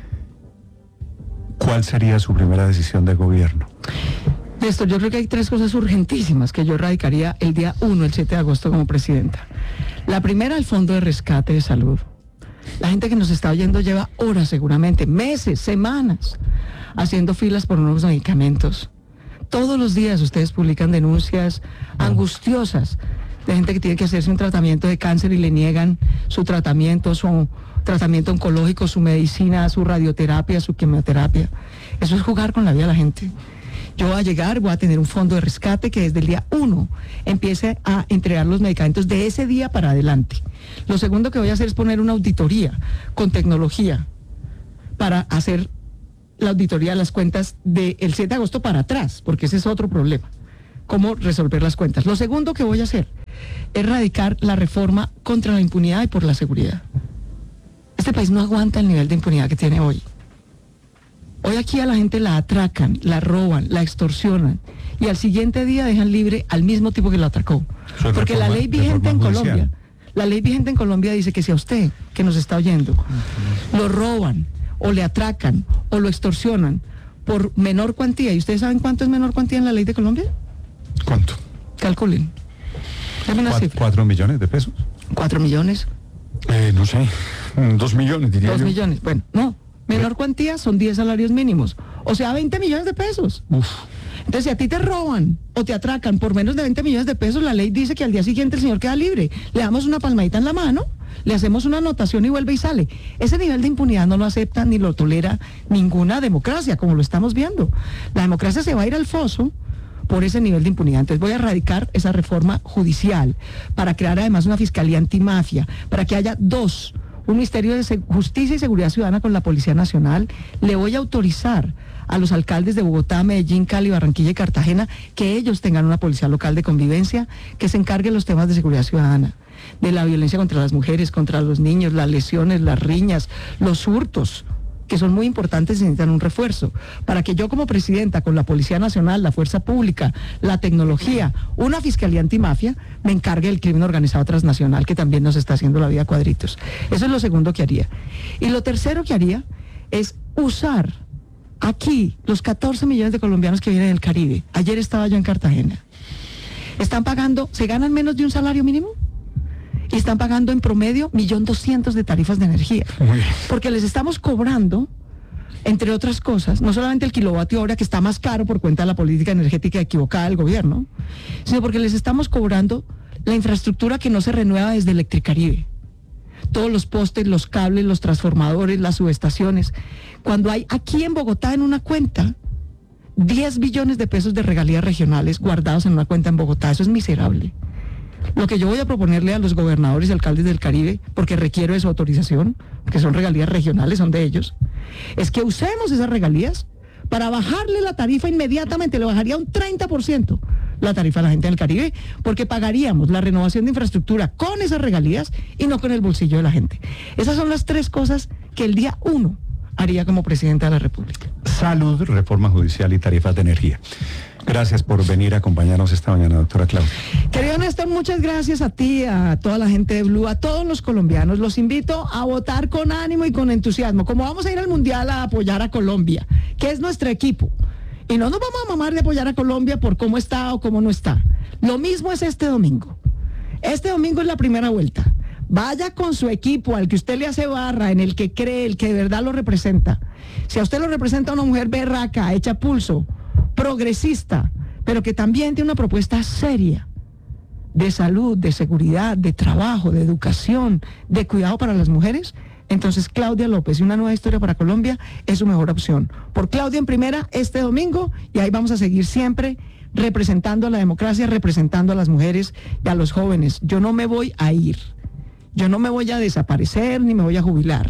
¿cuál sería su primera decisión de gobierno? Néstor, yo creo que hay tres cosas urgentísimas que yo radicaría el día uno, el siete de agosto, como presidenta. La primera, el Fondo de Rescate de Salud. La gente que nos está oyendo lleva horas seguramente, meses, semanas, haciendo filas por nuevos medicamentos. Todos los días ustedes publican denuncias angustiosas de gente que tiene que hacerse un tratamiento de cáncer y le niegan su tratamiento, su tratamiento oncológico, su medicina, su radioterapia, su quimioterapia. Eso es jugar con la vida de la gente. Yo voy a llegar, voy a tener un fondo de rescate que desde el día uno empiece a entregar los medicamentos de ese día para adelante. Lo segundo que voy a hacer es poner una auditoría con tecnología para hacer la auditoría de las cuentas del siete de agosto para atrás, porque ese es otro problema. Cómo resolver las cuentas. Lo segundo que voy a hacer es erradicar la reforma contra la impunidad y por la seguridad. Este país no aguanta el nivel de impunidad que tiene hoy. Hoy aquí a la gente la atracan, la roban, la extorsionan y al siguiente día dejan libre al mismo tipo que lo atracó. Porque la ley vigente en Colombia, la ley vigente en Colombia dice que si a usted, que nos está oyendo, lo roban o le atracan o lo extorsionan por menor cuantía, ¿y ustedes saben cuánto es menor cuantía en la ley de Colombia? ¿Cuánto? Calculen. Dame una ¿Cuatro, cifra. ¿Cuatro millones de pesos? ¿Cuatro millones? Eh, no sé, dos millones diría Dos yo. millones. Bueno, no. Menor cuantía son diez salarios mínimos. O sea, veinte millones de pesos. Uf. Entonces, si a ti te roban o te atracan por menos de veinte millones de pesos, la ley dice que al día siguiente el señor queda libre. Le damos una palmadita en la mano, le hacemos una anotación y vuelve y sale. Ese nivel de impunidad no lo acepta ni lo tolera ninguna democracia, como lo estamos viendo. La democracia se va a ir al foso por ese nivel de impunidad. Entonces voy a erradicar esa reforma judicial para crear además una fiscalía antimafia, para que haya dos, un Ministerio de Justicia y Seguridad Ciudadana con la Policía Nacional. Le voy a autorizar a los alcaldes de Bogotá, Medellín, Cali, Barranquilla y Cartagena que ellos tengan una policía local de convivencia que se encargue de los temas de seguridad ciudadana, de la violencia contra las mujeres, contra los niños, las lesiones, las riñas, los hurtos, que son muy importantes y necesitan un refuerzo, para que yo como presidenta, con la Policía Nacional, la Fuerza Pública, la tecnología, una fiscalía antimafia, me encargue del crimen organizado transnacional, que también nos está haciendo la vida a cuadritos. Eso es lo segundo que haría. Y lo tercero que haría es usar aquí los catorce millones de colombianos que vienen del Caribe. Ayer estaba yo en Cartagena. Están pagando, se ganan menos de un salario mínimo y están pagando en promedio un millón doscientos mil de tarifas de energía. Porque les estamos cobrando, entre otras cosas, no solamente el kilovatio hora, que está más caro por cuenta de la política energética equivocada del gobierno, sino porque les estamos cobrando la infraestructura que no se renueva desde Electricaribe. Todos los postes, los cables, los transformadores, las subestaciones. Cuando hay aquí en Bogotá en una cuenta diez billones de pesos de regalías regionales guardados en una cuenta en Bogotá, eso es miserable. Lo que yo voy a proponerle a los gobernadores y alcaldes del Caribe, porque requiero de su autorización, que son regalías regionales, son de ellos, es que usemos esas regalías para bajarle la tarifa inmediatamente, le bajaría un treinta por ciento la tarifa a la gente del Caribe, porque pagaríamos la renovación de infraestructura con esas regalías y no con el bolsillo de la gente. Esas son las tres cosas que el día uno haría como presidenta de la República. Salud, reforma judicial y tarifas de energía. Gracias por venir a acompañarnos esta mañana, doctora Claudia. Querido Néstor, muchas gracias a ti, a toda la gente de Blue, a todos los colombianos. Los invito a votar con ánimo y con entusiasmo. Como vamos a ir al Mundial a apoyar a Colombia, que es nuestro equipo. Y no nos vamos a mamar de apoyar a Colombia por cómo está o cómo no está. Lo mismo es este domingo. Este domingo es la primera vuelta. Vaya con su equipo, al que usted le hace barra, en el que cree, el que de verdad lo representa. Si a usted lo representa una mujer berraca, hecha pulso, progresista, pero que también tiene una propuesta seria de salud, de seguridad, de trabajo, de educación, de cuidado para las mujeres, entonces Claudia López y una nueva historia para Colombia es su mejor opción. Por Claudia en primera este domingo, y ahí vamos a seguir siempre representando a la democracia, representando a las mujeres y a los jóvenes. Yo no me voy a ir, yo no me voy a desaparecer ni me voy a jubilar.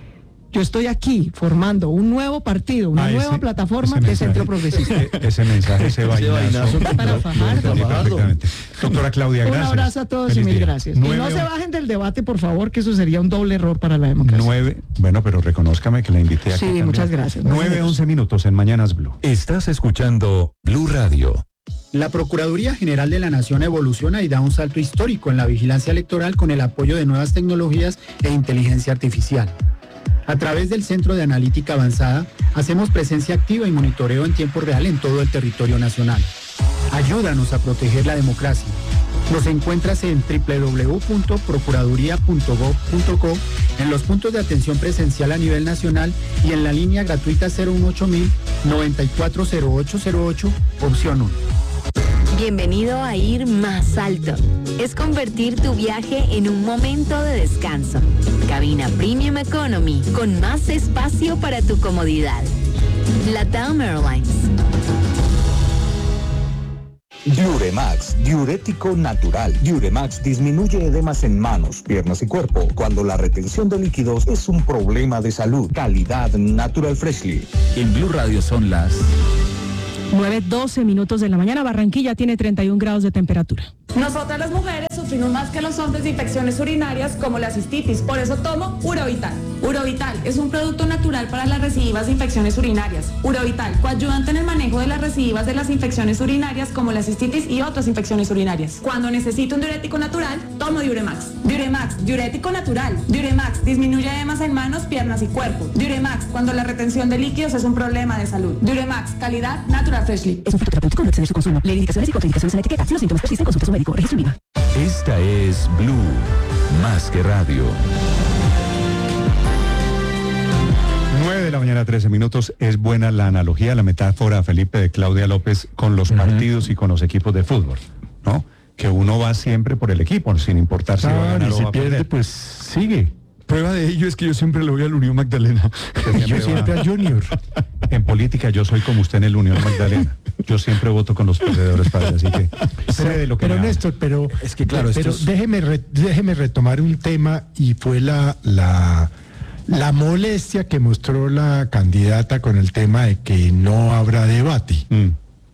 Yo estoy aquí formando un nuevo partido, una Ah, nueva ese- plataforma ese de mensaje- centro progresista. e- Ese mensaje, ese vainazo. Para Fajardo. Sí, perfectamente. Doctora Claudia, Un gracias. abrazo a todos Feliz y mil día. gracias. Y Nueve no se on- bajen del debate, por favor, que eso sería un doble error para la democracia. Nueve, bueno, pero reconózcame que la invité aquí Sí, también. muchas gracias. Nueve, once minutos en Mañanas Blue. Estás escuchando Blue Radio. La Procuraduría General de la Nación evoluciona y da un salto histórico en la vigilancia electoral con el apoyo de nuevas tecnologías e inteligencia artificial. A través del Centro de Analítica Avanzada, hacemos presencia activa y monitoreo en tiempo real en todo el territorio nacional. Ayúdanos a proteger la democracia. Nos encuentras en doble u doble u doble u punto procuraduría punto gob punto co, en los puntos de atención presencial a nivel nacional y en la línea gratuita cero uno ocho mil noventa y cuatro cero ocho cero ocho, opción uno. Bienvenido a Ir Más Alto. Es convertir tu viaje en un momento de descanso. Cabina Premium Economy con más espacio para tu comodidad. LATAM Airlines. Diuremax, diurético natural. Diuremax disminuye edemas en manos, piernas y cuerpo cuando la retención de líquidos es un problema de salud. Calidad Natural Freshly. En Blue Radio son las nueve doce minutos de la mañana. Barranquilla tiene treinta y un grados de temperatura. Nosotras las mujeres sufrimos más que los hombres de infecciones urinarias como la cistitis, por eso tomo Urovital. Urovital es un producto natural para las recidivas de infecciones urinarias. Urovital, coayudante en el manejo de las recidivas de las infecciones urinarias como la cistitis y otras infecciones urinarias. Cuando necesito un diurético natural, tomo Diuremax. Diuremax, diurético natural. Diuremax, disminuye edemas en manos, piernas y cuerpo. Diuremax, cuando la retención de líquidos es un problema de salud. Diuremax, calidad Natural Freshly. Es un fruto terapéutico, no exceder su consumo. Leer indicaciones y contraindicaciones en la etiqueta. Si los síntomas persisten, consulte a su médico. Registro INVIMA. Esta es Blue, más que radio. nueve de la mañana, trece minutos. Es buena la analogía, la metáfora, Felipe, de Claudia López con los uh-huh. partidos y con los equipos de fútbol, ¿no? Que uno va siempre por el equipo, sin importar si ah, va a ganar y o si va a pierde, perder. pues sigue. Prueba de ello es que yo siempre le voy al Unión Magdalena. Siempre yo siempre va. al Junior. En política yo soy como usted en el Unión Magdalena. Yo siempre voto con los perdedores, padre, así que sé pero, de lo que Pero me Néstor, pero, es que, claro, pero es... déjeme, re, déjeme retomar un tema y fue la, la, la molestia que mostró la candidata con el tema de que no habrá debate. Mm.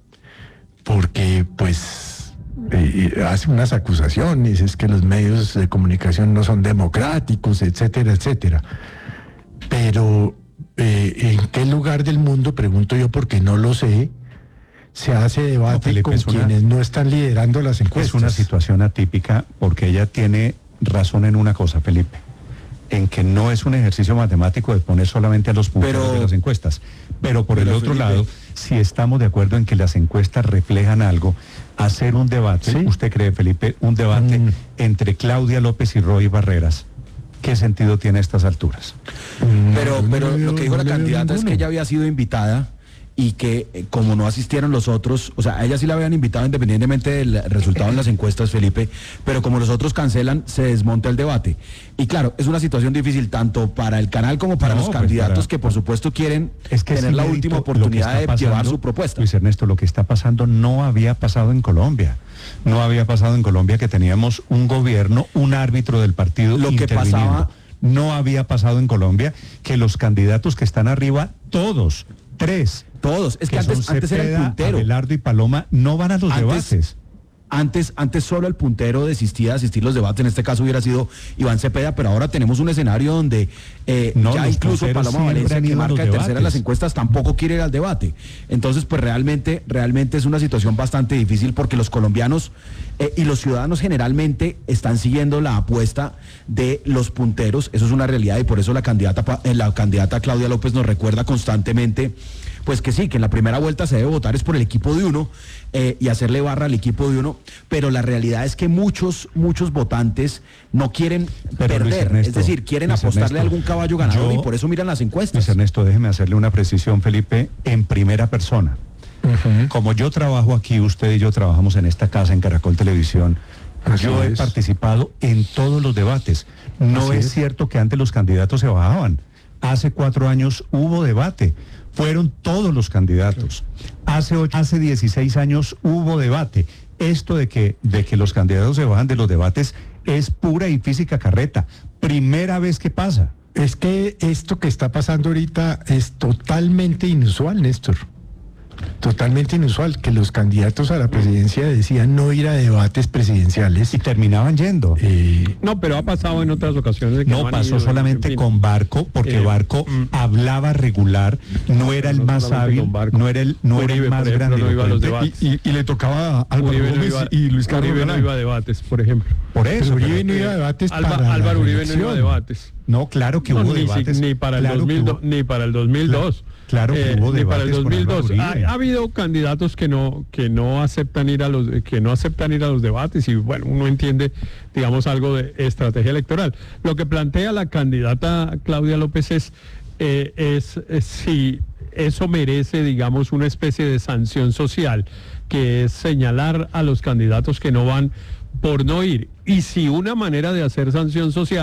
Porque, pues... Eh, hace unas acusaciones, es que los medios de comunicación no son democráticos, etcétera, etcétera. Pero eh, ¿en qué lugar del mundo, pregunto yo porque no lo sé, se hace debate no, Felipe, con quienes una, no están liderando las encuestas? Es una situación atípica porque ella tiene razón en una cosa, Felipe, en que no es un ejercicio matemático de poner solamente a los punteros pero, de las encuestas. Pero por pero el otro Felipe, lado, si estamos de acuerdo en que las encuestas reflejan algo, hacer un debate, ¿sí? ¿Usted cree, Felipe, un debate mm. entre Claudia López y Roy Barreras? ¿Qué sentido tiene a estas alturas? Pero, pero lo que dijo la candidata es que ella había sido invitada y que eh, como no asistieron los otros, o sea, a ella sí la habían invitado independientemente del resultado en las encuestas, Felipe, pero como los otros cancelan, se desmonta el debate. Y claro, es una situación difícil tanto para el canal como para no, los pues candidatos para, que por supuesto quieren es que tener la última oportunidad de pasando, llevar su propuesta. Luis Ernesto, lo que está pasando no había pasado en Colombia. No había pasado en Colombia que teníamos un gobierno, un árbitro del partido lo que pasaba. No había pasado en Colombia que los candidatos que están arriba, todos, tres, Todos, es que, que antes, antes Cepeda, era el puntero. Abelardo y Paloma no van a los antes, debates. Antes, antes solo el puntero desistía de asistir los debates, en este caso hubiera sido Iván Cepeda, pero ahora tenemos un escenario donde eh, no, ya incluso Paloma Valencia, que marca de tercera en las encuestas, tampoco quiere ir al debate. Entonces, pues realmente, realmente es una situación bastante difícil porque los colombianos eh, y los ciudadanos generalmente están siguiendo la apuesta de los punteros, eso es una realidad y por eso la candidata, eh, la candidata Claudia López nos recuerda constantemente pues que sí, que en la primera vuelta se debe votar es por el equipo de uno eh, y hacerle barra al equipo de uno, pero la realidad es que muchos, muchos votantes no quieren pero perder, Ernesto, es decir, quieren Luis apostarle Ernesto, a algún caballo ganador yo, y por eso miran las encuestas. Luis Ernesto, déjeme hacerle una precisión, Felipe, en primera persona. Uh-huh. Como yo trabajo aquí, usted y yo trabajamos en esta casa, en Caracol Televisión, Así yo es. he participado en todos los debates. No es, es cierto que antes los candidatos se bajaban. Hace cuatro años hubo debate. Fueron todos los candidatos. Hace ocho, hace dieciséis años hubo debate. Esto de que, de que los candidatos se bajan de los debates es pura y física carreta. Primera vez que pasa. Es que esto que está pasando ahorita es totalmente inusual, Néstor. Totalmente inusual, que los candidatos a la presidencia decían no ir a debates presidenciales y terminaban yendo. Eh, no, pero ha pasado en otras ocasiones. De que no, no pasó ido, solamente en fin. con Barco, porque eh, Barco mm, hablaba regular, no era el no más hábil, no era el, no Uribe, era el más ejemplo, grande. No iba a los debates. Y, y, y le tocaba a Álvaro Uribe Gómez no iba, y Luis Carlos Uribe Galán. no iba a debates, por ejemplo. Por eso. Pero Uribe no iba a debates Alba, para Álvaro la Uribe no iba a debates. No, claro que no, hubo ni, debates. Ni para el claro dos mil dos, ni para el dos mil dos. Claro que hubo eh, debates para el dos mil dos. Con ha, ha habido candidatos que no que no aceptan ir a los que no aceptan ir a los debates y bueno, uno entiende, digamos, algo de estrategia electoral. Lo que plantea la candidata Claudia López es eh, es, es si eso merece, digamos, una especie de sanción social, que es señalar a los candidatos que no van por no ir. Y si una manera de hacer sanción social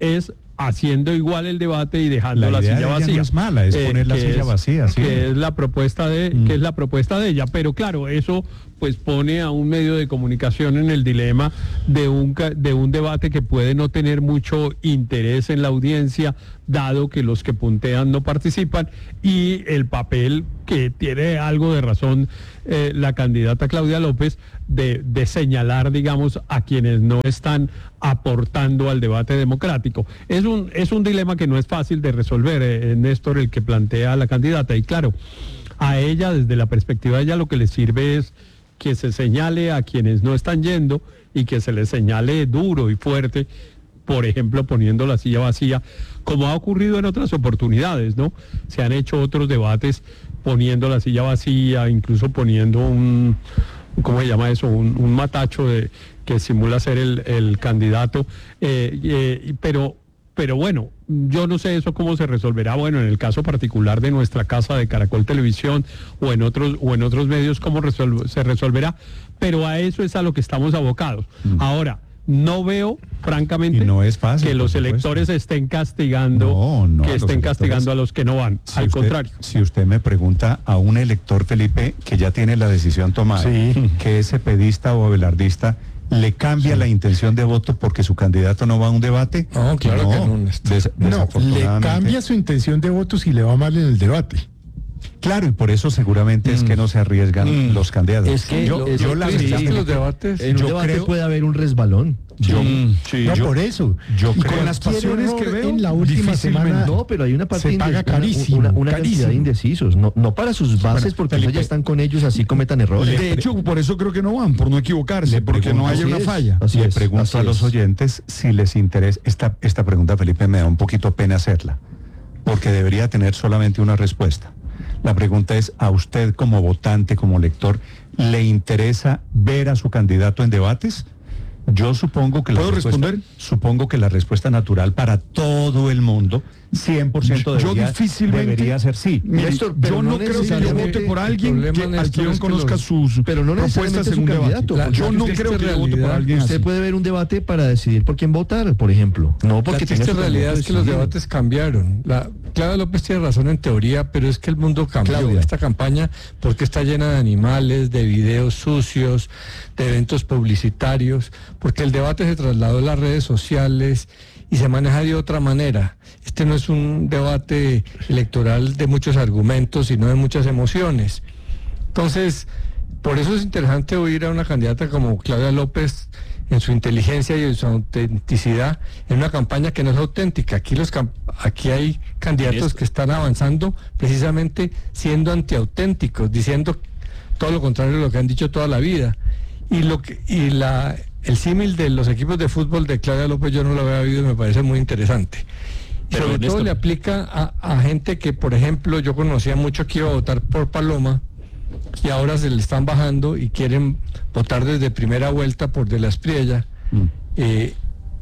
es haciendo igual el debate y dejando La la, idea silla de ella vacía. no es mala, es poner la que silla vacía, sí. Que es la propuesta de, Mm. que es la propuesta de ella. Pero claro, eso pues pone a un medio de comunicación en el dilema de un ca- de un debate que puede no tener mucho interés en la audiencia, dado que los que puntean no participan, y el papel que tiene algo de razón eh, la candidata Claudia López de, de señalar, digamos, a quienes no están aportando al debate democrático. Es un, es un dilema que no es fácil de resolver, eh, Néstor, el que plantea la candidata. Y claro, a ella, desde la perspectiva de ella, lo que le sirve es que se señale a quienes no están yendo y que se les señale duro y fuerte, por ejemplo, poniendo la silla vacía, como ha ocurrido en otras oportunidades, ¿no? Se han hecho otros debates poniendo la silla vacía, incluso poniendo un, ¿cómo se llama eso? Un, un matacho de, que simula ser el, el candidato, eh, eh, pero... Pero bueno, yo no sé eso cómo se resolverá. Bueno, en el caso particular de nuestra casa de Caracol Televisión o en otros o en otros medios, cómo resuelve, se resolverá. Pero a eso es a lo que estamos abocados. Mm. Ahora, no veo, francamente, no es fácil, que los electores estén castigando, no, no, que estén castigando a los que no van. Si Al usted, contrario. Si usted me pregunta a un elector, Felipe, que ya tiene la decisión tomada, sí. que es cepedista o abelardista, ¿le cambia sí. la intención de voto porque su candidato no va a un debate? No, claro no, que no. Des, no, le cambia su intención de voto si le va mal en el debate. Claro, y por eso seguramente mm. es que no se arriesgan mm. los candidatos. Es que yo, es yo la sí, verdad, sí, los debates, en un yo debate creo, puede haber un resbalón. Yo, sí, sí, no, yo, por eso. Yo y creo con las pasiones que veo en la última semana, no, pero hay una parte se paga indes, carísimo, una, una carísimo. cantidad de indecisos, no, no para sus bases, bueno, porque Felipe, ya están con ellos, así cometan errores. De hecho, por eso creo que no van, por no equivocarse, le porque no haya una es, falla. Así le es, pregunto a los es. oyentes si les interesa. Esta, esta pregunta, Felipe, me da un poquito pena hacerla, porque debería tener solamente una respuesta. La pregunta es, ¿a usted como votante, como lector, le interesa ver a su candidato en debates? Yo supongo que la ¿Puedo responder? Supongo que la respuesta natural para todo el mundo, cien por ciento debería, yo difícilmente, debería ser sí. Néstor, yo no, no creo que yo vote por alguien que, al que yo conozca los, sus pero no propuestas en un debate. La, yo no creo que yo vote por alguien Usted así. puede ver un debate para decidir por quién votar, por ejemplo. No porque la triste realidad es que los debates cambiaron. La, Claudia López tiene razón en teoría, pero es que el mundo cambió. Claudia. Esta campaña, porque está llena de animales, de videos sucios, de eventos publicitarios, porque el debate se trasladó a las redes sociales y se maneja de otra manera. Este no es un debate electoral de muchos argumentos, sino de muchas emociones. Entonces, por eso es interesante oír a una candidata como Claudia López en su inteligencia y en su autenticidad, en una campaña que no es auténtica. Aquí los aquí hay candidatos que están avanzando precisamente siendo antiauténticos, diciendo todo lo contrario de lo que han dicho toda la vida. Y lo que, y la el símil de los equipos de fútbol de Claudia López yo no lo había oído y me parece muy interesante. Y sobre todo le aplica a, a gente que, por ejemplo, yo conocía mucho que iba a votar por Paloma, y ahora se le están bajando y quieren votar desde primera vuelta por De la Espriella. Mm. Eh,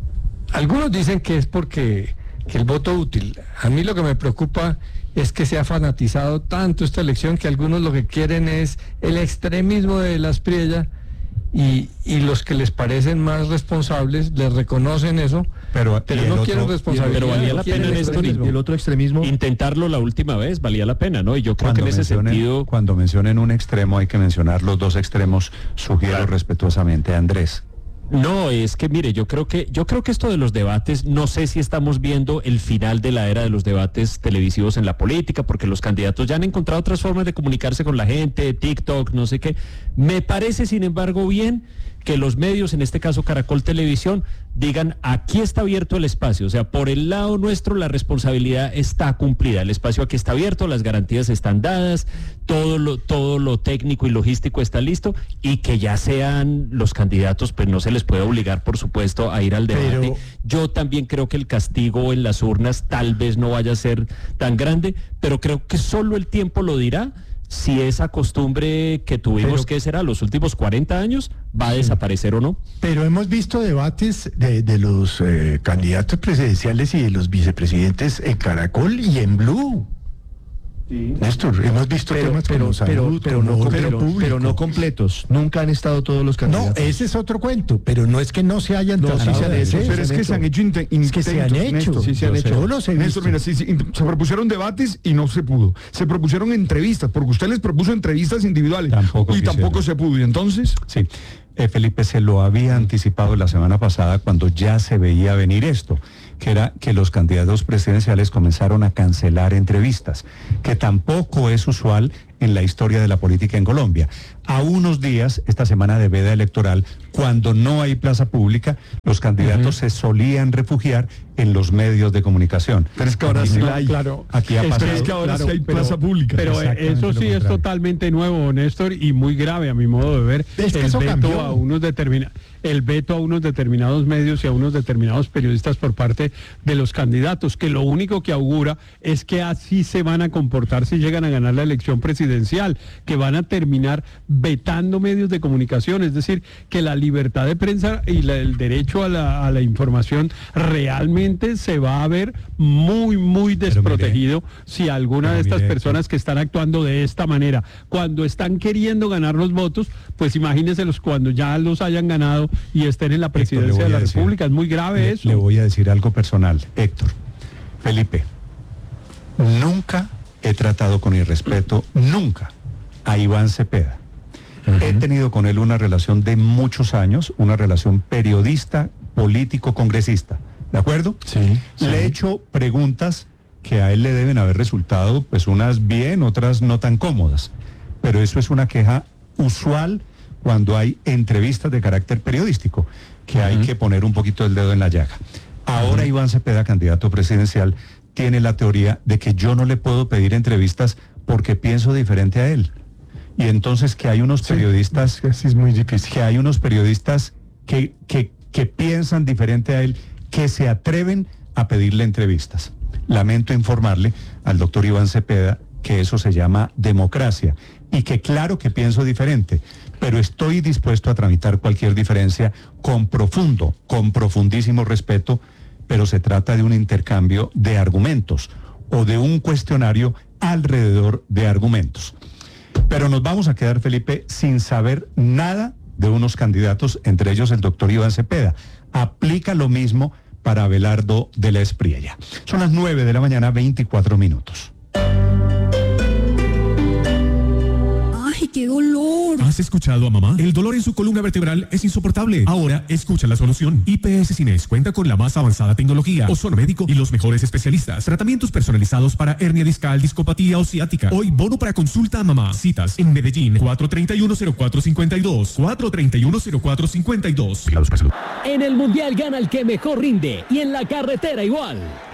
algunos dicen que es porque que el voto útil. A mí lo que me preocupa es que se ha fanatizado tanto esta elección que algunos lo que quieren es el extremismo de De la Espriella y, y los que les parecen más responsables les reconocen eso, pero, pero no otro, quieren responsabilidad. Pero valía la pena en esto, y el otro extremismo. Intentarlo la última vez, valía la pena, ¿no? Y yo creo cuando que en ese sentido... Cuando mencionen un extremo hay que mencionar los dos extremos, sugiero claro. respetuosamente a Andrés. No, es que mire, yo creo que yo creo que esto de los debates, no sé si estamos viendo el final de la era de los debates televisivos en la política, porque los candidatos ya han encontrado otras formas de comunicarse con la gente, TikTok, no sé qué. Me parece, sin embargo, bien que los medios, en este caso Caracol Televisión, digan, aquí está abierto el espacio, o sea, por el lado nuestro la responsabilidad está cumplida, el espacio aquí está abierto, las garantías están dadas, todo lo, todo lo técnico y logístico está listo, y que ya sean los candidatos, pues no se les puede obligar, por supuesto, a ir al debate. Pero... Yo también creo que el castigo en las urnas tal vez no vaya a ser tan grande, pero creo que solo el tiempo lo dirá si esa costumbre que tuvimos, pero, que será los últimos cuarenta años, va a desaparecer o no. Pero hemos visto debates de, de los eh, candidatos presidenciales y de los vicepresidentes en Caracol y en Blue. Sí. Néstor, hemos visto pero, temas pero, como salud, pero, pero, como no, orden pero, público. pero no completos. Nunca han estado todos los candidatos. No, ese es otro cuento, pero no es que no se hayan No, tratado sí se han de hecho, hacer. pero es que se han hecho inte- Es que se han intentos, hecho. Néstor. Sí, se han Yo hecho. sé. Yo los he Néstor, visto. mira, sí, sí, se propusieron debates y no se pudo. Se propusieron entrevistas, porque usted les propuso entrevistas individuales. Tampoco y tampoco quisieron. se pudo. ¿Y entonces? Sí, eh, Felipe, se lo había anticipado la semana pasada cuando ya se veía venir esto, que era que los candidatos presidenciales comenzaron a cancelar entrevistas, que tampoco es usual en la historia de la política en Colombia. A unos días, esta semana de veda electoral, cuando no hay plaza pública, los candidatos uh-huh. se solían refugiar en los medios de comunicación. Pero es que ahora aquí sí no, la hay. Claro. Aquí ha Es pasado. Es que ahora Claro, sí hay pero- plaza pública. Pero eh, eso sí es totalmente nuevo, Néstor, y muy grave a mi modo de ver. Es que el eso veto cambió. a unos determina el veto a unos determinados medios y a unos determinados periodistas por parte de los candidatos, que lo único que augura es que así se van a comportar si llegan a ganar la elección presidencial, que van a terminar vetando medios de comunicación, es decir, que la libertad de prensa y la, el derecho a la, a la información realmente se va a ver muy, muy desprotegido mire, si alguna de estas mire, personas que están actuando de esta manera, cuando están queriendo ganar los votos, pues imagínense los cuando ya los hayan ganado y estén en la presidencia de la decir, República. Es muy grave le, eso. Le voy a decir algo personal, Héctor. Felipe, nunca he tratado con irrespeto, nunca, a Iván Cepeda. Uh-huh. He tenido con él una relación de muchos años, una relación periodista, político, congresista. ¿De acuerdo? Sí. sí. Le he hecho preguntas que a él le deben haber resultado, pues unas bien, otras no tan cómodas. Pero eso es una queja usual cuando hay entrevistas de carácter periodístico, que uh-huh. hay que poner un poquito el dedo en la llaga. Ahora uh-huh. Iván Cepeda, candidato presidencial, tiene la teoría de que yo no le puedo pedir entrevistas porque pienso diferente a él. Y entonces que hay unos periodistas... Sí, así es muy difícil. Que hay unos periodistas que, que, que piensan diferente a él, que se atreven a pedirle entrevistas. Lamento informarle al doctor Iván Cepeda que eso se llama democracia y que claro que pienso diferente, pero estoy dispuesto a tramitar cualquier diferencia con profundo, con profundísimo respeto, pero se trata de un intercambio de argumentos o de un cuestionario alrededor de argumentos. Pero nos vamos a quedar, Felipe, sin saber nada de unos candidatos, entre ellos el doctor Iván Cepeda. Aplica lo mismo para Abelardo de la Espriella. Son las nueve de la mañana, veinticuatro minutos. ¡Ay, qué dolor! ¿Has escuchado a mamá? El dolor en su columna vertebral es insoportable. Ahora escucha la solución. I P S Cines cuenta con la más avanzada tecnología, ozono médico y los mejores especialistas. Tratamientos personalizados para hernia discal, discopatía o ciática. Hoy bono para consulta a mamá. Citas en Medellín, cuatro treinta y uno, cero cuatro cincuenta y dos. cuatro treinta y uno, cero cuatro cincuenta y dos. En el Mundial gana el que mejor rinde y en la carretera igual.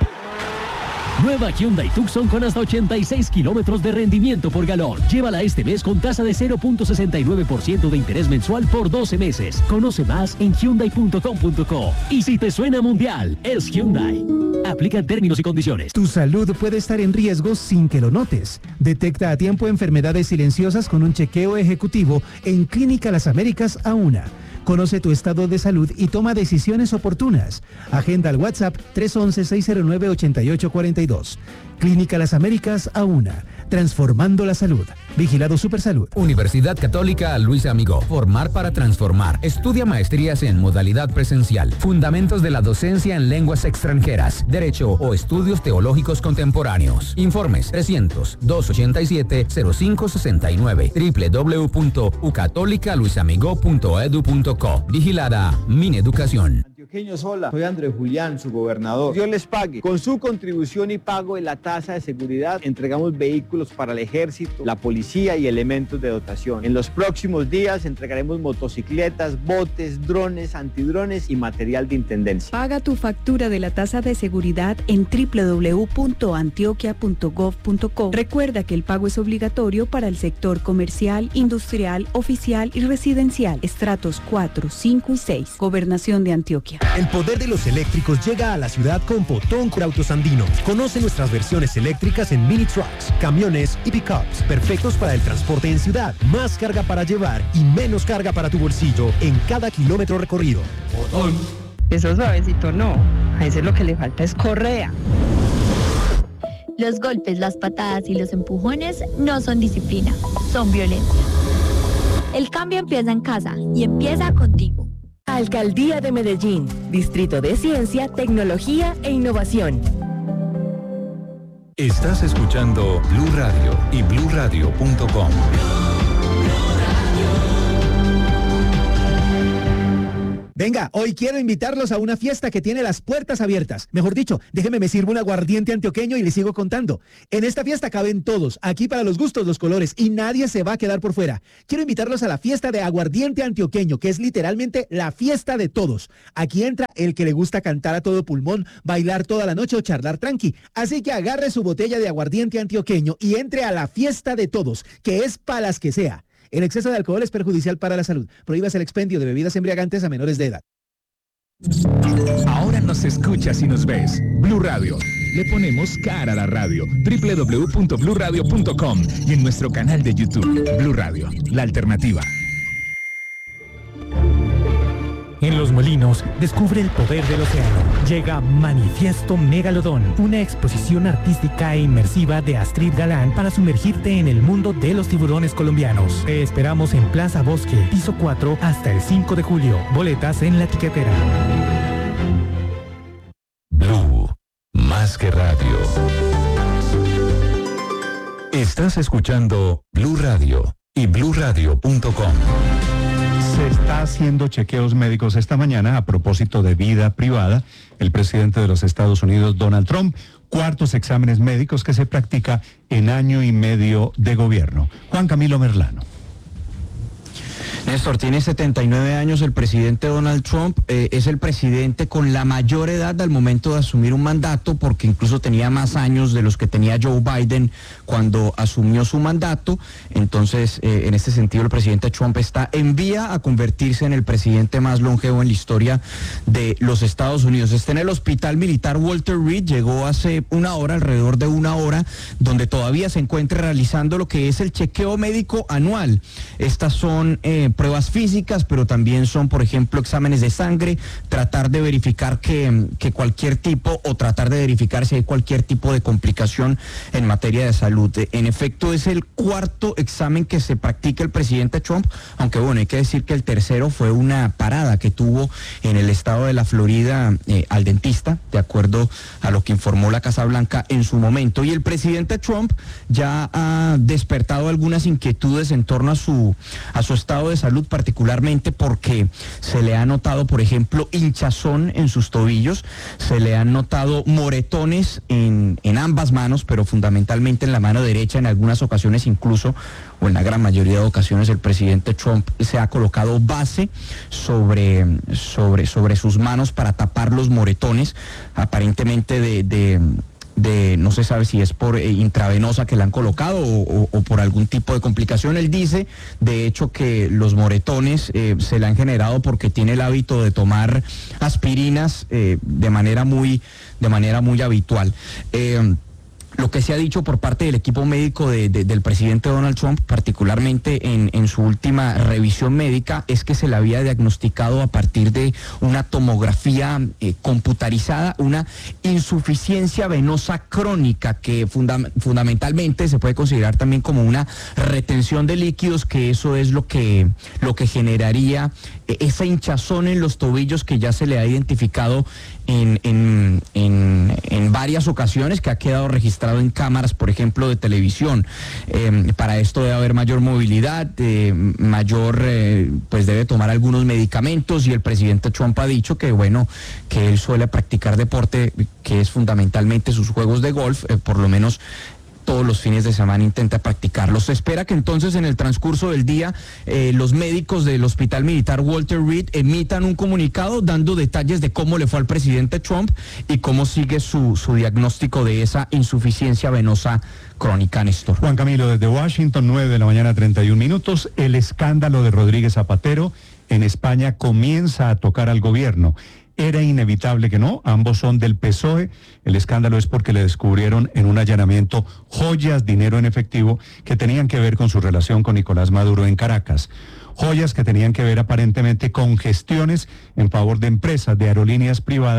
Nueva Hyundai Tucson con hasta ochenta y seis kilómetros de rendimiento por galón. Llévala este mes con tasa de cero punto sesenta y nueve por ciento de interés mensual por doce meses. Conoce más en hyundai punto com punto co. Y si te suena Mundial, es Hyundai. Aplica términos y condiciones. Tu salud puede estar en riesgo sin que lo notes. Detecta a tiempo enfermedades silenciosas con un chequeo ejecutivo en Clínica Las Américas A U N A. Conoce tu estado de salud y toma decisiones oportunas. Agenda al WhatsApp tres once, seis cero nueve, ocho ocho cuatro dos. Clínica Las Américas A U N A. Transformando la salud. Vigilado Supersalud. Universidad Católica Luis Amigó. Formar para transformar. Estudia maestrías en modalidad presencial. Fundamentos de la docencia en lenguas extranjeras. Derecho o estudios teológicos contemporáneos. Informes trescientos, doscientos ochenta y siete, cero cinco sesenta y nueve. doble u doble u doble u punto u católica luis amigó punto edu punto co. Vigilada Mineducación. Antioqueños, hola, soy Andrés Julián, su gobernador. Dios les pague. Con su contribución y pago de la tasa de seguridad, entregamos vehículos para el ejército, la policía y elementos de dotación. En los próximos días entregaremos motocicletas, botes, drones, antidrones y material de intendencia. Paga tu factura de la tasa de seguridad en doble u doble u doble u punto antioquia punto gov punto co. Recuerda que el pago es obligatorio para el sector comercial, industrial, oficial y residencial. Estratos cuatro, cinco y seis. Gobernación de Antioquia. El poder de los eléctricos llega a la ciudad con Potón Autos Andino. Conoce nuestras versiones eléctricas en mini trucks, camiones y pickups, perfectos para el transporte en ciudad. Más carga para llevar y menos carga para tu bolsillo en cada kilómetro recorrido. Potón. Eso suavecito no, a ese lo que le falta es correa. Los golpes, las patadas y los empujones no son disciplina, son violencia. El cambio empieza en casa y empieza contigo. Alcaldía de Medellín, Distrito de Ciencia, Tecnología e Innovación. Estás escuchando Blue Radio y blue radio punto com. Venga, hoy quiero invitarlos a una fiesta que tiene las puertas abiertas. Mejor dicho, déjeme me sirvo un aguardiente antioqueño y les sigo contando. En esta fiesta caben todos, aquí para los gustos, los colores, y nadie se va a quedar por fuera. Quiero invitarlos a la fiesta de aguardiente antioqueño, que es literalmente la fiesta de todos. Aquí entra el que le gusta cantar a todo pulmón, bailar toda la noche o charlar tranqui. Así que agarre su botella de aguardiente antioqueño y entre a la fiesta de todos, que es para las que sea. El exceso de alcohol es perjudicial para la salud. Prohíbas el expendio de bebidas embriagantes a menores de edad. Ahora nos escuchas y nos ves. Blue Radio. Le ponemos cara a la radio. doble u doble u doble u punto blue radio punto com y en nuestro canal de YouTube. Blue Radio, la alternativa. En Los Molinos, descubre el poder del océano. Llega Manifiesto Megalodón, una exposición artística e inmersiva de Astrid Galán para sumergirte en el mundo de los tiburones colombianos. Te esperamos en Plaza Bosque, piso cuatro, hasta el cinco de julio. Boletas en la tiquetera. Blue, más que radio. Estás escuchando Blue Radio y blue radio punto com. Se está haciendo chequeos médicos esta mañana a propósito de vida privada. El presidente de los Estados Unidos, Donald Trump, cuartos exámenes médicos que se practica en año y medio de gobierno. Juan Camilo Merlano. Néstor, tiene setenta y nueve años el presidente Donald Trump, eh, es el presidente con la mayor edad al momento de asumir un mandato, porque incluso tenía más años de los que tenía Joe Biden cuando asumió su mandato. Entonces, eh, en este sentido, el presidente Trump está en vía a convertirse en el presidente más longevo en la historia de los Estados Unidos. Está en el Hospital Militar Walter Reed, llegó hace una hora, alrededor de una hora, donde todavía se encuentra realizando lo que es el chequeo médico anual. Estas son eh, pruebas físicas, pero también son, por ejemplo, exámenes de sangre, tratar de verificar que, que cualquier tipo o tratar de verificar si hay cualquier tipo de complicación en materia de salud. En efecto, es el cuarto examen que se practica el presidente Trump, aunque bueno, hay que decir que el tercero fue una parada que tuvo en el estado de la Florida eh, al dentista, de acuerdo a lo que informó la Casa Blanca en su momento. Y el presidente Trump ya ha despertado algunas inquietudes en torno a su, a su estado de salud, particularmente porque se le ha notado, por ejemplo, hinchazón en sus tobillos, se le han notado moretones en, en ambas manos, pero fundamentalmente en la mano derecha, en algunas ocasiones incluso, o en la gran mayoría de ocasiones, el presidente Trump se ha colocado base sobre, sobre, sobre sus manos para tapar los moretones, aparentemente de... de de no se sabe si es por eh, intravenosa que le han colocado o, o, o por algún tipo de complicación. Él dice, de hecho, que los moretones eh, se le han generado porque tiene el hábito de tomar aspirinas eh, de manera muy, de manera muy habitual. Eh, Lo que se ha dicho por parte del equipo médico de, de, del presidente Donald Trump, particularmente en, en su última revisión médica, es que se le había diagnosticado a partir de una tomografía eh, computarizada, una insuficiencia venosa crónica, que funda, fundamentalmente se puede considerar también como una retención de líquidos, que eso es lo que, lo que generaría eh, esa hinchazón en los tobillos que ya se le ha identificado en, en, en, en varias ocasiones, que ha quedado registrado en cámaras, por ejemplo, de televisión. Eh, para esto debe haber mayor movilidad, eh, mayor, eh, pues debe tomar algunos medicamentos, y el presidente Trump ha dicho que, bueno, que él suele practicar deporte, que es fundamentalmente sus juegos de golf, eh, por lo menos todos los fines de semana intenta practicarlos. Se espera que entonces en el transcurso del día eh, los médicos del Hospital Militar Walter Reed emitan un comunicado dando detalles de cómo le fue al presidente Trump y cómo sigue su, su diagnóstico de esa insuficiencia venosa crónica, Néstor. Juan Camilo, desde Washington, nueve de la mañana, treinta y un minutos. El escándalo de Rodríguez Zapatero en España comienza a tocar al gobierno. Era inevitable que no, ambos son del P S O E. El escándalo es porque le descubrieron en un allanamiento joyas, dinero en efectivo, que tenían que ver con su relación con Nicolás Maduro en Caracas. Joyas que tenían que ver aparentemente con gestiones en favor de empresas, de aerolíneas privadas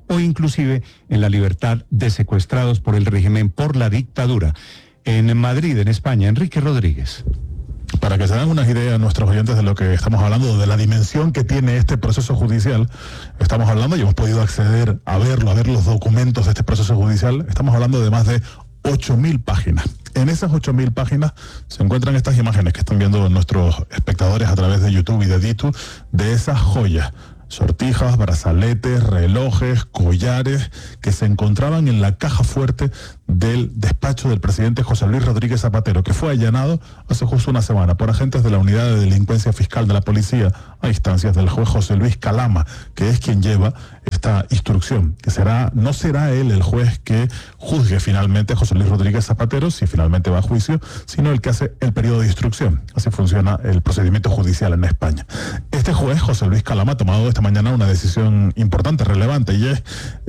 o inclusive en la libertad de secuestrados por el régimen, por la dictadura. En Madrid, en España, Enrique Rodríguez. Para que se den unas ideas nuestros oyentes de lo que estamos hablando, de la dimensión que tiene este proceso judicial, estamos hablando, y hemos podido acceder a verlo, a ver los documentos de este proceso judicial, estamos hablando de más de ocho mil páginas. En esas ocho mil páginas se encuentran estas imágenes que están viendo nuestros espectadores a través de YouTube y de Ditu, de esas joyas, sortijas, brazaletes, relojes, collares que se encontraban en la caja fuerte del despacho del presidente José Luis Rodríguez Zapatero, que fue allanado hace justo una semana por agentes de la Unidad de Delincuencia Fiscal de la Policía a instancias del juez José Luis Calama, que es quien lleva esta instrucción, que será, no será él el juez que juzgue finalmente a José Luis Rodríguez Zapatero, si finalmente va a juicio, sino el que hace el periodo de instrucción. Así funciona el procedimiento judicial en España. Este juez, José Luis Calama, ha tomado esta mañana una decisión importante, relevante, y es